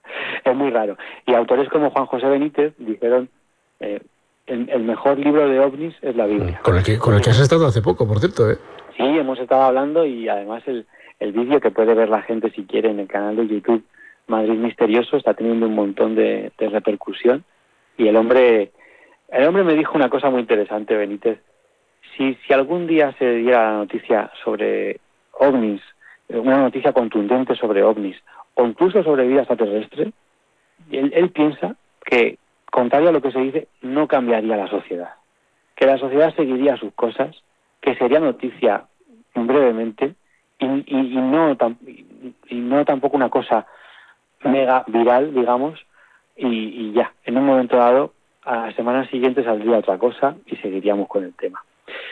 Es muy raro. Y autores como Juan José Benítez dijeron, eh, el, el mejor libro de ovnis es la Biblia. Con el que, con el que has estado hace poco, por cierto, ¿eh? Sí, hemos estado hablando y además el, el vídeo que puede ver la gente si quiere en el canal de YouTube Madrid Misterioso está teniendo un montón de, de repercusión y el hombre el hombre me dijo una cosa muy interesante, Benítez. Si, si algún día se diera la noticia sobre ovnis, una noticia contundente sobre ovnis o incluso sobre vida extraterrestre, él, él piensa que, contrario a lo que se dice, no cambiaría la sociedad, que la sociedad seguiría sus cosas, que sería noticia brevemente y, y, y, no, y, y no tampoco una cosa mega viral, digamos, y, y ya, en un momento dado, a la semana siguiente saldría otra cosa y seguiríamos con el tema.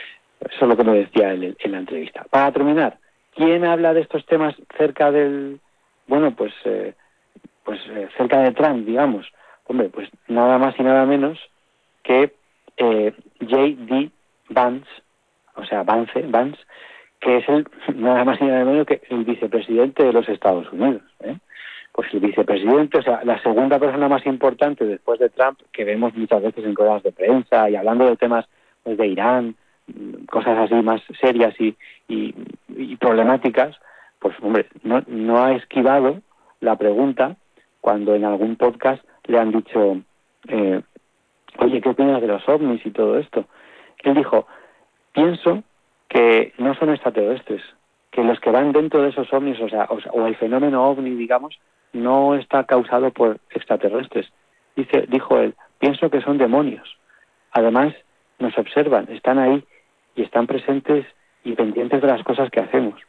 Eso es lo que me decía él en la entrevista. Para terminar, ¿quién habla de estos temas cerca del, bueno, pues, eh, pues eh, cerca de Trump, digamos? Hombre, pues nada más y nada menos que eh, J D Vance, o sea, Vance, Vance, que es el nada más y nada menos que el vicepresidente de los Estados Unidos, ¿eh? Pues el vicepresidente, o sea, la segunda persona más importante después de Trump, que vemos muchas veces en ruedas de prensa y hablando de temas pues, de Irán, cosas así más serias y, y, y problemáticas, pues hombre, no, no ha esquivado la pregunta cuando en algún podcast le han dicho, eh, oye, ¿qué opinas de los ovnis y todo esto? Él dijo, pienso que no son extraterrestres, que los que van dentro de esos ovnis, o sea, o, o el fenómeno ovni, digamos, no está causado por extraterrestres. Dice, dijo él, pienso que son demonios. Además, nos observan, están ahí y están presentes y pendientes de las cosas que hacemos.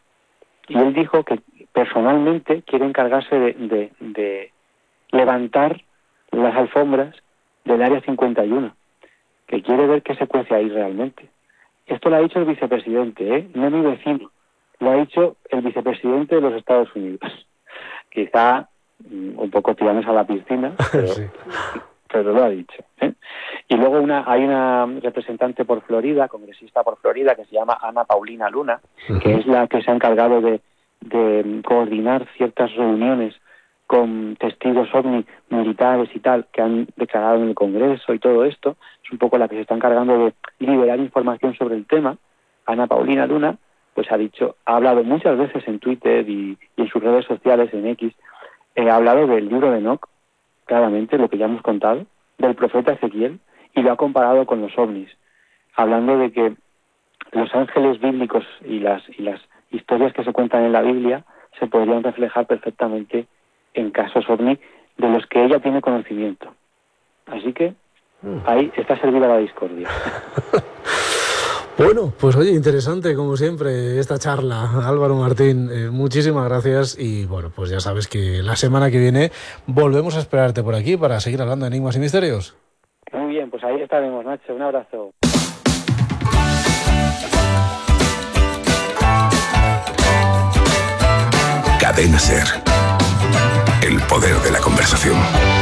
Y él dijo que personalmente quiere encargarse de, de, de levantar las alfombras del Área cincuenta y uno, que quiere ver qué se cuece ahí realmente. Esto lo ha dicho el vicepresidente, ¿eh? No mi vecino. Lo ha dicho el vicepresidente de los Estados Unidos. Quizá um, un poco tiranos a la piscina, pero, sí. pero lo ha dicho, ¿eh? Y luego una, hay una representante por Florida, congresista por Florida, que se llama Ana Paulina Luna, uh-huh. que es la que se ha encargado de, de coordinar ciertas reuniones con testigos ovni militares y tal, que han declarado en el Congreso y todo esto. Es un poco la que se está encargando de liberar información sobre el tema. Ana Paulina Luna pues ha dicho, ha hablado muchas veces en Twitter y, y en sus redes sociales, en X, eh, ha hablado del libro de Enoch, claramente, lo que ya hemos contado, del profeta Ezequiel, y lo ha comparado con los ovnis, hablando de que los ángeles bíblicos y las, y las historias que se cuentan en la Biblia se podrían reflejar perfectamente en casos ovni de los que ella tiene conocimiento. Así que ahí está servida la discordia. Bueno, pues oye, interesante como siempre esta charla, Álvaro Martín, eh, muchísimas gracias y bueno, pues ya sabes que la semana que viene volvemos a esperarte por aquí para seguir hablando de enigmas y misterios. Muy bien, pues ahí estaremos, Nacho, un abrazo. Cadena SER, el poder de la conversación.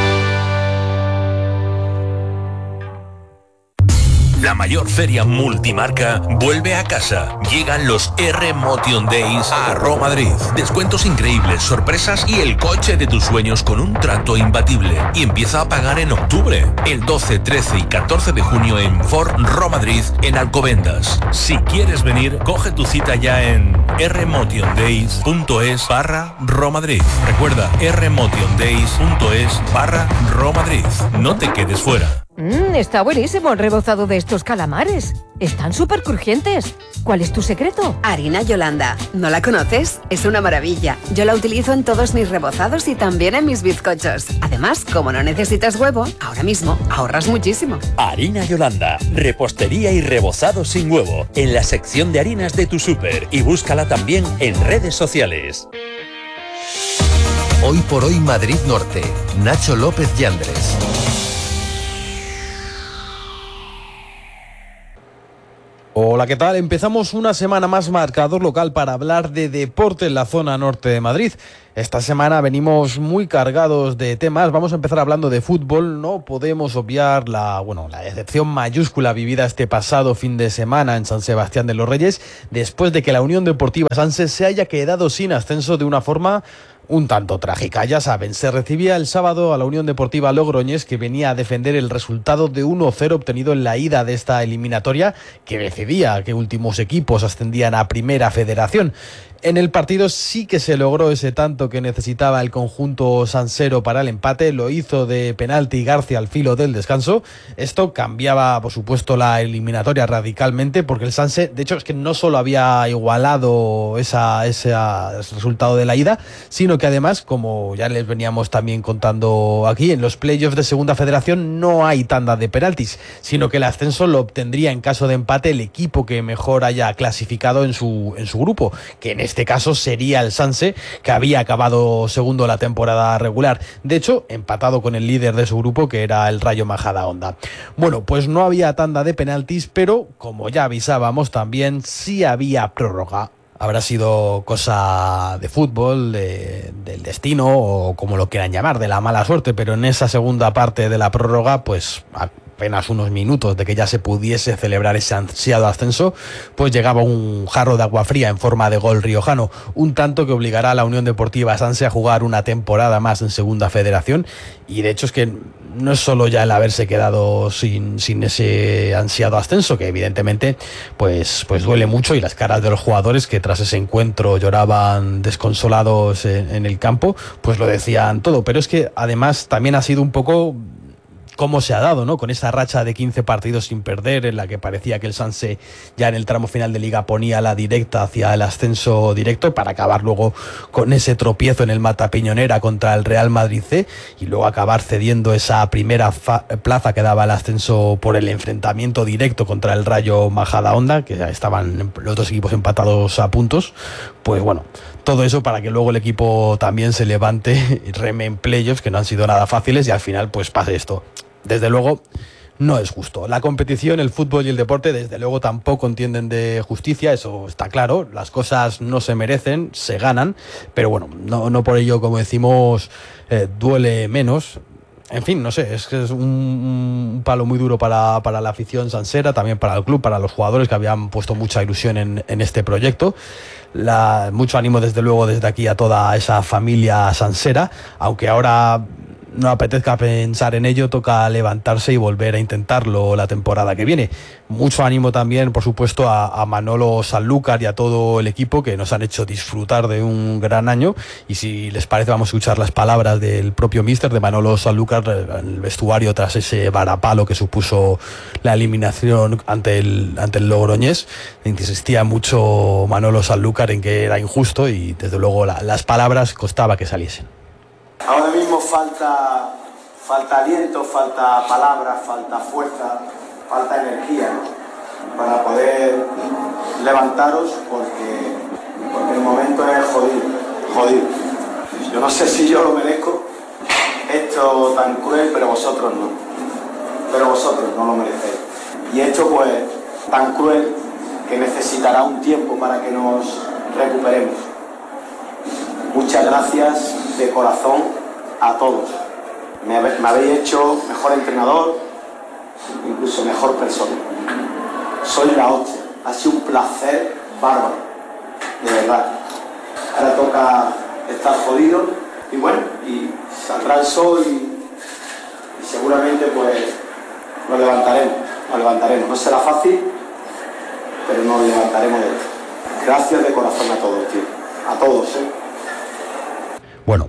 La mayor feria multimarca vuelve a casa. Llegan los R-Motion Days a Roma Madrid. Descuentos increíbles, sorpresas y el coche de tus sueños con un trato imbatible. Y empieza a pagar en octubre. El doce, trece y catorce de junio en Ford Roma Madrid en Alcobendas. Si quieres venir, coge tu cita ya en rmotiondays.es barra Roma Madrid. Recuerda, rmotiondays.es barra Roma Madrid. No te quedes fuera. Mmm, está buenísimo el rebozado de estos calamares. Están súper crujientes. ¿Cuál es tu secreto? Harina Yolanda. ¿No la conoces? Es una maravilla. Yo la utilizo en todos mis rebozados y también en mis bizcochos. Además, como no necesitas huevo, ahora mismo ahorras muchísimo. Harina Yolanda. Repostería y rebozado sin huevo. En la sección de harinas de tu súper. Y búscala también en redes sociales. Hoy por hoy Madrid Norte. Nacho López Yandres. Hola, ¿qué tal? Empezamos una semana más marcador local para hablar de deporte en la zona norte de Madrid. Esta semana venimos muy cargados de temas. Vamos a empezar hablando de fútbol. No podemos obviar la, bueno, la decepción mayúscula vivida este pasado fin de semana en San Sebastián de los Reyes, después de que la Unión Deportiva Sanse se haya quedado sin ascenso de una forma un tanto trágica. Ya saben, se recibía el sábado a la Unión Deportiva Logroñés, que venía a defender el resultado de uno cero obtenido en la ida de esta eliminatoria, que decidía qué últimos equipos ascendían a Primera Federación. En el partido sí que se logró ese tanto que necesitaba el conjunto sansero para el empate. Lo hizo de penalti García al filo del descanso. Esto cambiaba, por supuesto, la eliminatoria radicalmente, porque el Sanse, de hecho, es que no solo había igualado esa, ese resultado de la ida, sino que además, como ya les veníamos también contando aquí, en los playoffs de Segunda Federación no hay tanda de penaltis, sino que el ascenso lo obtendría en caso de empate el equipo que mejor haya clasificado en su, en su grupo, que en este caso sería el Sanse, que había acabado segundo la temporada regular. De hecho, empatado con el líder de su grupo, que era el Rayo Majadahonda. Bueno, pues no había tanda de penaltis, pero como ya avisábamos también, sí había prórroga. Habrá sido cosa de fútbol, de, del destino, o como lo quieran llamar, de la mala suerte, pero en esa segunda parte de la prórroga, pues apenas unos minutos de que ya se pudiese celebrar ese ansiado ascenso, pues llegaba un jarro de agua fría en forma de gol riojano, un tanto que obligará a la Unión Deportiva Sanse a jugar una temporada más en Segunda Federación. Y de hecho es que no es solo ya el haberse quedado sin, sin ese ansiado ascenso, que evidentemente pues, pues duele mucho, y las caras de los jugadores que tras ese encuentro lloraban desconsolados en, en el campo, pues lo decían todo. Pero es que además también ha sido un poco cómo se ha dado, ¿no? Con esa racha de quince partidos sin perder, en la que parecía que el Sanse ya en el tramo final de Liga ponía la directa hacia el ascenso directo, para acabar luego con ese tropiezo en el Mata Piñonera contra el Real Madrid C, y luego acabar cediendo esa primera fa- plaza que daba el ascenso por el enfrentamiento directo contra el Rayo Majadahonda, que estaban los dos equipos empatados a puntos. Pues bueno, todo eso para que luego el equipo también se levante y reme en playoffs, que no han sido nada fáciles, y al final pues pase esto. Desde luego no es justo. La competición, el fútbol y el deporte desde luego tampoco entienden de justicia, eso está claro. Las cosas no se merecen, se ganan, pero bueno, no, no por ello, como decimos, eh, duele menos. En fin, no sé, es que es un, un palo muy duro para, para la afición sansera, también para el club, para los jugadores que habían puesto mucha ilusión en, en este proyecto. La, mucho ánimo desde luego desde aquí a toda esa familia sansera, aunque ahora no apetezca pensar en ello, toca levantarse y volver a intentarlo la temporada que viene. Mucho ánimo también, por supuesto, a, a Manolo Sanlúcar y a todo el equipo, que nos han hecho disfrutar de un gran año. Y si les parece, vamos a escuchar las palabras del propio míster, de Manolo Sanlúcar, en el vestuario tras ese varapalo que supuso la eliminación ante el, ante el Logroñés. Insistía mucho Manolo Sanlúcar en que era injusto, y desde luego la, las palabras costaba que saliesen. Ahora mismo falta, falta aliento, falta palabras, falta fuerza, falta energía, ¿no? Para poder levantaros, porque, porque el momento es jodido, jodido. Yo no sé si yo lo merezco, esto tan cruel, pero vosotros no. Pero vosotros no lo merecéis. Y esto pues tan cruel que necesitará un tiempo para que nos recuperemos. Muchas gracias de corazón a todos. Me, me habéis hecho mejor entrenador, incluso mejor persona. Soy la hostia. Ha sido un placer bárbaro, de verdad. Ahora toca estar jodido y bueno, y saldrá el sol y, y seguramente pues nos levantaremos, nos levantaremos. No será fácil, pero nos levantaremos de esto. Gracias de corazón a todos, tío. A todos, ¿eh? Bueno,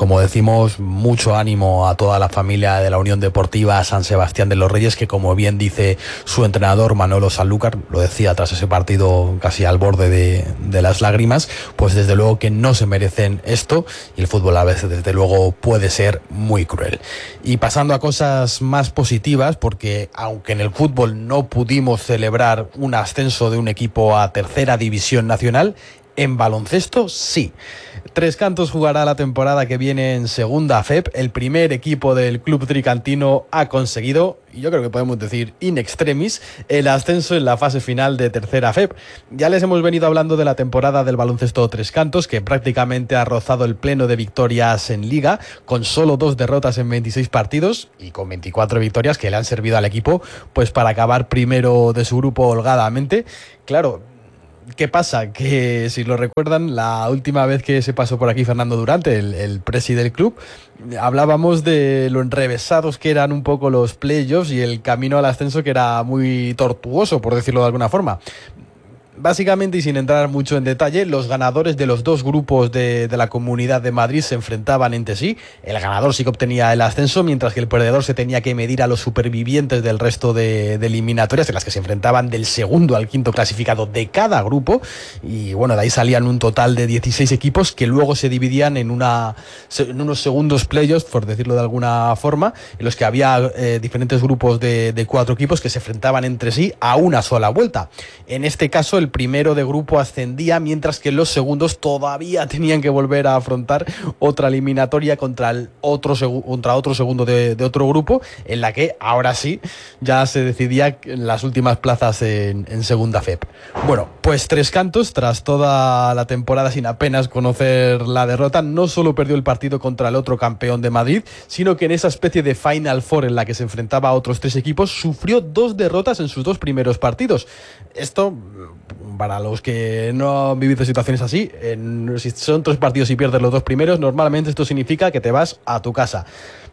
como decimos, mucho ánimo a toda la familia de la Unión Deportiva San Sebastián de los Reyes, que como bien dice su entrenador Manolo Sanlúcar, lo decía tras ese partido casi al borde de, de las lágrimas, pues desde luego que no se merecen esto, y el fútbol a veces desde luego puede ser muy cruel. Y pasando a cosas más positivas, porque aunque en el fútbol no pudimos celebrar un ascenso de un equipo a tercera división nacional, en baloncesto sí. Tres Cantos jugará la temporada que viene en segunda F E P. El primer equipo del club tricantino ha conseguido, y yo creo que podemos decir in extremis, el ascenso en la fase final de tercera F E P. Ya les hemos venido hablando de la temporada del baloncesto Tres Cantos, que prácticamente ha rozado el pleno de victorias en Liga, con solo dos derrotas en veintiséis partidos y con veinticuatro victorias que le han servido al equipo pues para acabar primero de su grupo holgadamente. Claro, ¿qué pasa? Que si lo recuerdan, la última vez que se pasó por aquí Fernando Durante, el, el presi del club, hablábamos de lo enrevesados que eran un poco los playoffs y el camino al ascenso, que era muy tortuoso, por decirlo de alguna forma. Básicamente, y sin entrar mucho en detalle, los ganadores de los dos grupos de, de la Comunidad de Madrid se enfrentaban entre sí. El ganador sí que obtenía el ascenso, mientras que el perdedor se tenía que medir a los supervivientes del resto de, de eliminatorias, en las que se enfrentaban del segundo al quinto clasificado de cada grupo. Y bueno, de ahí salían un total de dieciséis equipos que luego se dividían en, una, en unos segundos playoffs, por decirlo de alguna forma, en los que había eh, diferentes grupos de, de cuatro equipos que se enfrentaban entre sí a una sola vuelta. En este caso, el primero de grupo ascendía, mientras que los segundos todavía tenían que volver a afrontar otra eliminatoria contra el otro, segu- contra otro segundo de, de otro grupo, en la que ahora sí ya se decidía las últimas plazas en, en segunda F E P. Bueno, pues Tres Cantos, tras toda la temporada sin apenas conocer la derrota, no solo perdió el partido contra el otro campeón de Madrid, sino que en esa especie de Final Four en la que se enfrentaba a otros tres equipos, sufrió dos derrotas en sus dos primeros partidos. Esto, para los que no han vivido situaciones así, en, si son tres partidos y pierdes los dos primeros, normalmente esto significa que te vas a tu casa.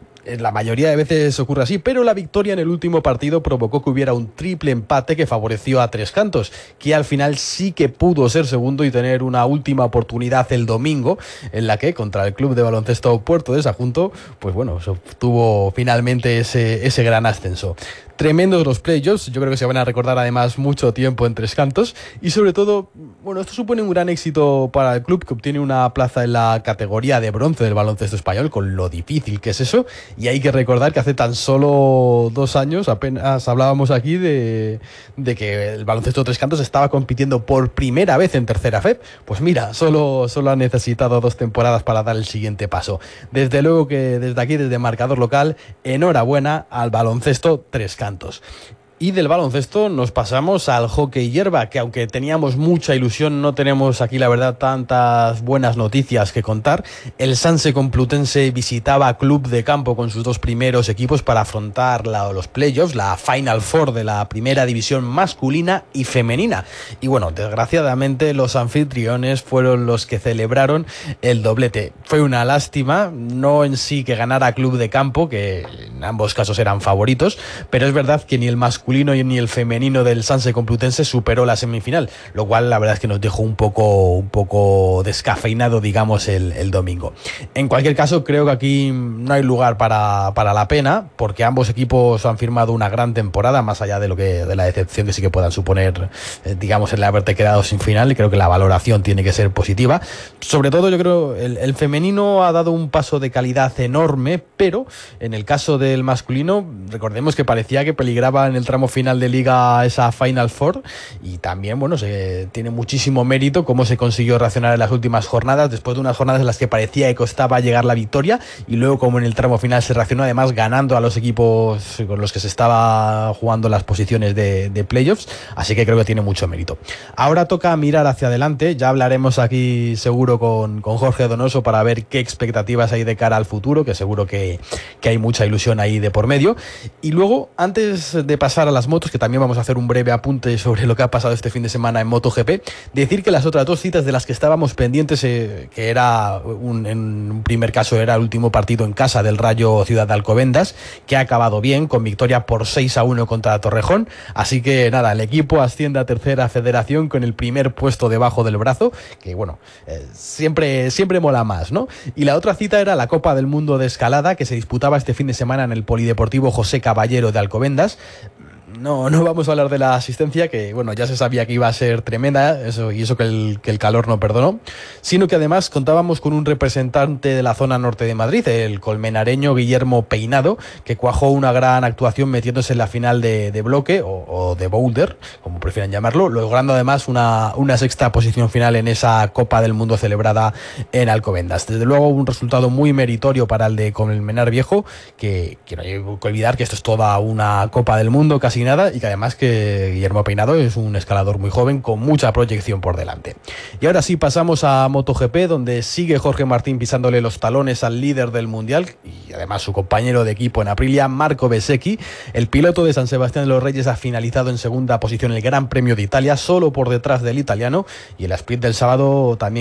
La mayoría de veces ocurre así, pero la victoria en el último partido provocó que hubiera un triple empate que favoreció a Tres Cantos, que al final sí que pudo ser segundo y tener una última oportunidad el domingo, en la que contra el club de baloncesto Puerto de Sagunto, pues bueno, se obtuvo finalmente ese, ese gran ascenso. Tremendos los playoffs, yo creo que se van a recordar además mucho tiempo en Tres Cantos, y sobre todo, bueno, esto supone un gran éxito para el club, que obtiene una plaza en la categoría de bronce del baloncesto español, con lo difícil que es eso. Y hay que recordar que hace tan solo dos años apenas hablábamos aquí de, de que el baloncesto Tres Cantos estaba compitiendo por primera vez en tercera F E P. Pues mira, solo, solo ha necesitado dos temporadas para dar el siguiente paso. Desde luego que desde aquí, desde Marcador Local, enhorabuena al baloncesto Tres Cantos. Y del baloncesto nos pasamos al hockey hierba, que aunque teníamos mucha ilusión, no tenemos aquí la verdad tantas buenas noticias que contar. El Sanse Complutense visitaba Club de Campo con sus dos primeros equipos para afrontar la, los playoffs, la Final Four de la primera división masculina y femenina. Y bueno, desgraciadamente los anfitriones fueron los que celebraron el doblete. Fue una lástima, no en sí que ganara Club de Campo, que en ambos casos eran favoritos, pero es verdad que ni el masculino ni el femenino del Sanse Complutense superó la semifinal, lo cual la verdad es que nos dejó un poco, un poco descafeinado, digamos, el, el domingo. En cualquier caso, creo que aquí no hay lugar para, para la pena, porque ambos equipos han firmado una gran temporada, más allá de lo que de la decepción que sí que puedan suponer, eh, digamos, el haberte quedado sin final, y creo que la valoración tiene que ser positiva. Sobre todo, yo creo, el, el femenino ha dado un paso de calidad enorme, pero en el caso del masculino, recordemos que parecía que peligraba en el tramo final de liga esa Final Four, y también, bueno, se tiene muchísimo mérito cómo se consiguió reaccionar en las últimas jornadas, después de unas jornadas en las que parecía que costaba llegar la victoria, y luego como en el tramo final se reaccionó, además ganando a los equipos con los que se estaba jugando las posiciones de, de playoffs, así que creo que tiene mucho mérito. Ahora toca mirar hacia adelante, ya hablaremos aquí seguro con, con Jorge Donoso para ver qué expectativas hay de cara al futuro, que seguro que, que hay mucha ilusión competición ahí de por medio. Y luego, antes de pasar a las motos, que también vamos a hacer un breve apunte sobre lo que ha pasado este fin de semana en MotoGP, decir que las otras dos citas de las que estábamos pendientes, eh, que era un, en un primer caso era el último partido en casa del Rayo Ciudad de Alcobendas, que ha acabado bien, con victoria por seis a uno contra Torrejón. Así que nada, el equipo asciende a tercera federación con el primer puesto debajo del brazo, que bueno, eh, siempre, siempre mola más, ¿no? Y la otra cita era la Copa del Mundo de Escalada, que se disputaba este fin de semana en el Polideportivo José Caballero de Alcobendas. No, no vamos a hablar de la asistencia, que bueno, ya se sabía que iba a ser tremenda, eso, y eso que el, que el calor no perdonó, sino que además contábamos con un representante de la zona norte de Madrid, el colmenareño Guillermo Peinado, que cuajó una gran actuación metiéndose en la final de, de bloque, o, o de boulder, como prefieran llamarlo, logrando además una, una sexta posición final en esa Copa del Mundo celebrada en Alcobendas. Desde luego un resultado muy meritorio para el de Colmenar Viejo, que, que no hay que olvidar que esto es toda una Copa del Mundo, casi nada, y que además que Guillermo Peinado es un escalador muy joven con mucha proyección por delante. Y ahora sí pasamos a MotoGP, donde sigue Jorge Martín pisándole los talones al líder del mundial y además su compañero de equipo en Aprilia, Marco Bezzecchi. El piloto de San Sebastián de los Reyes ha finalizado en segunda posición el Gran Premio de Italia, solo por detrás del italiano, y el sprint del sábado también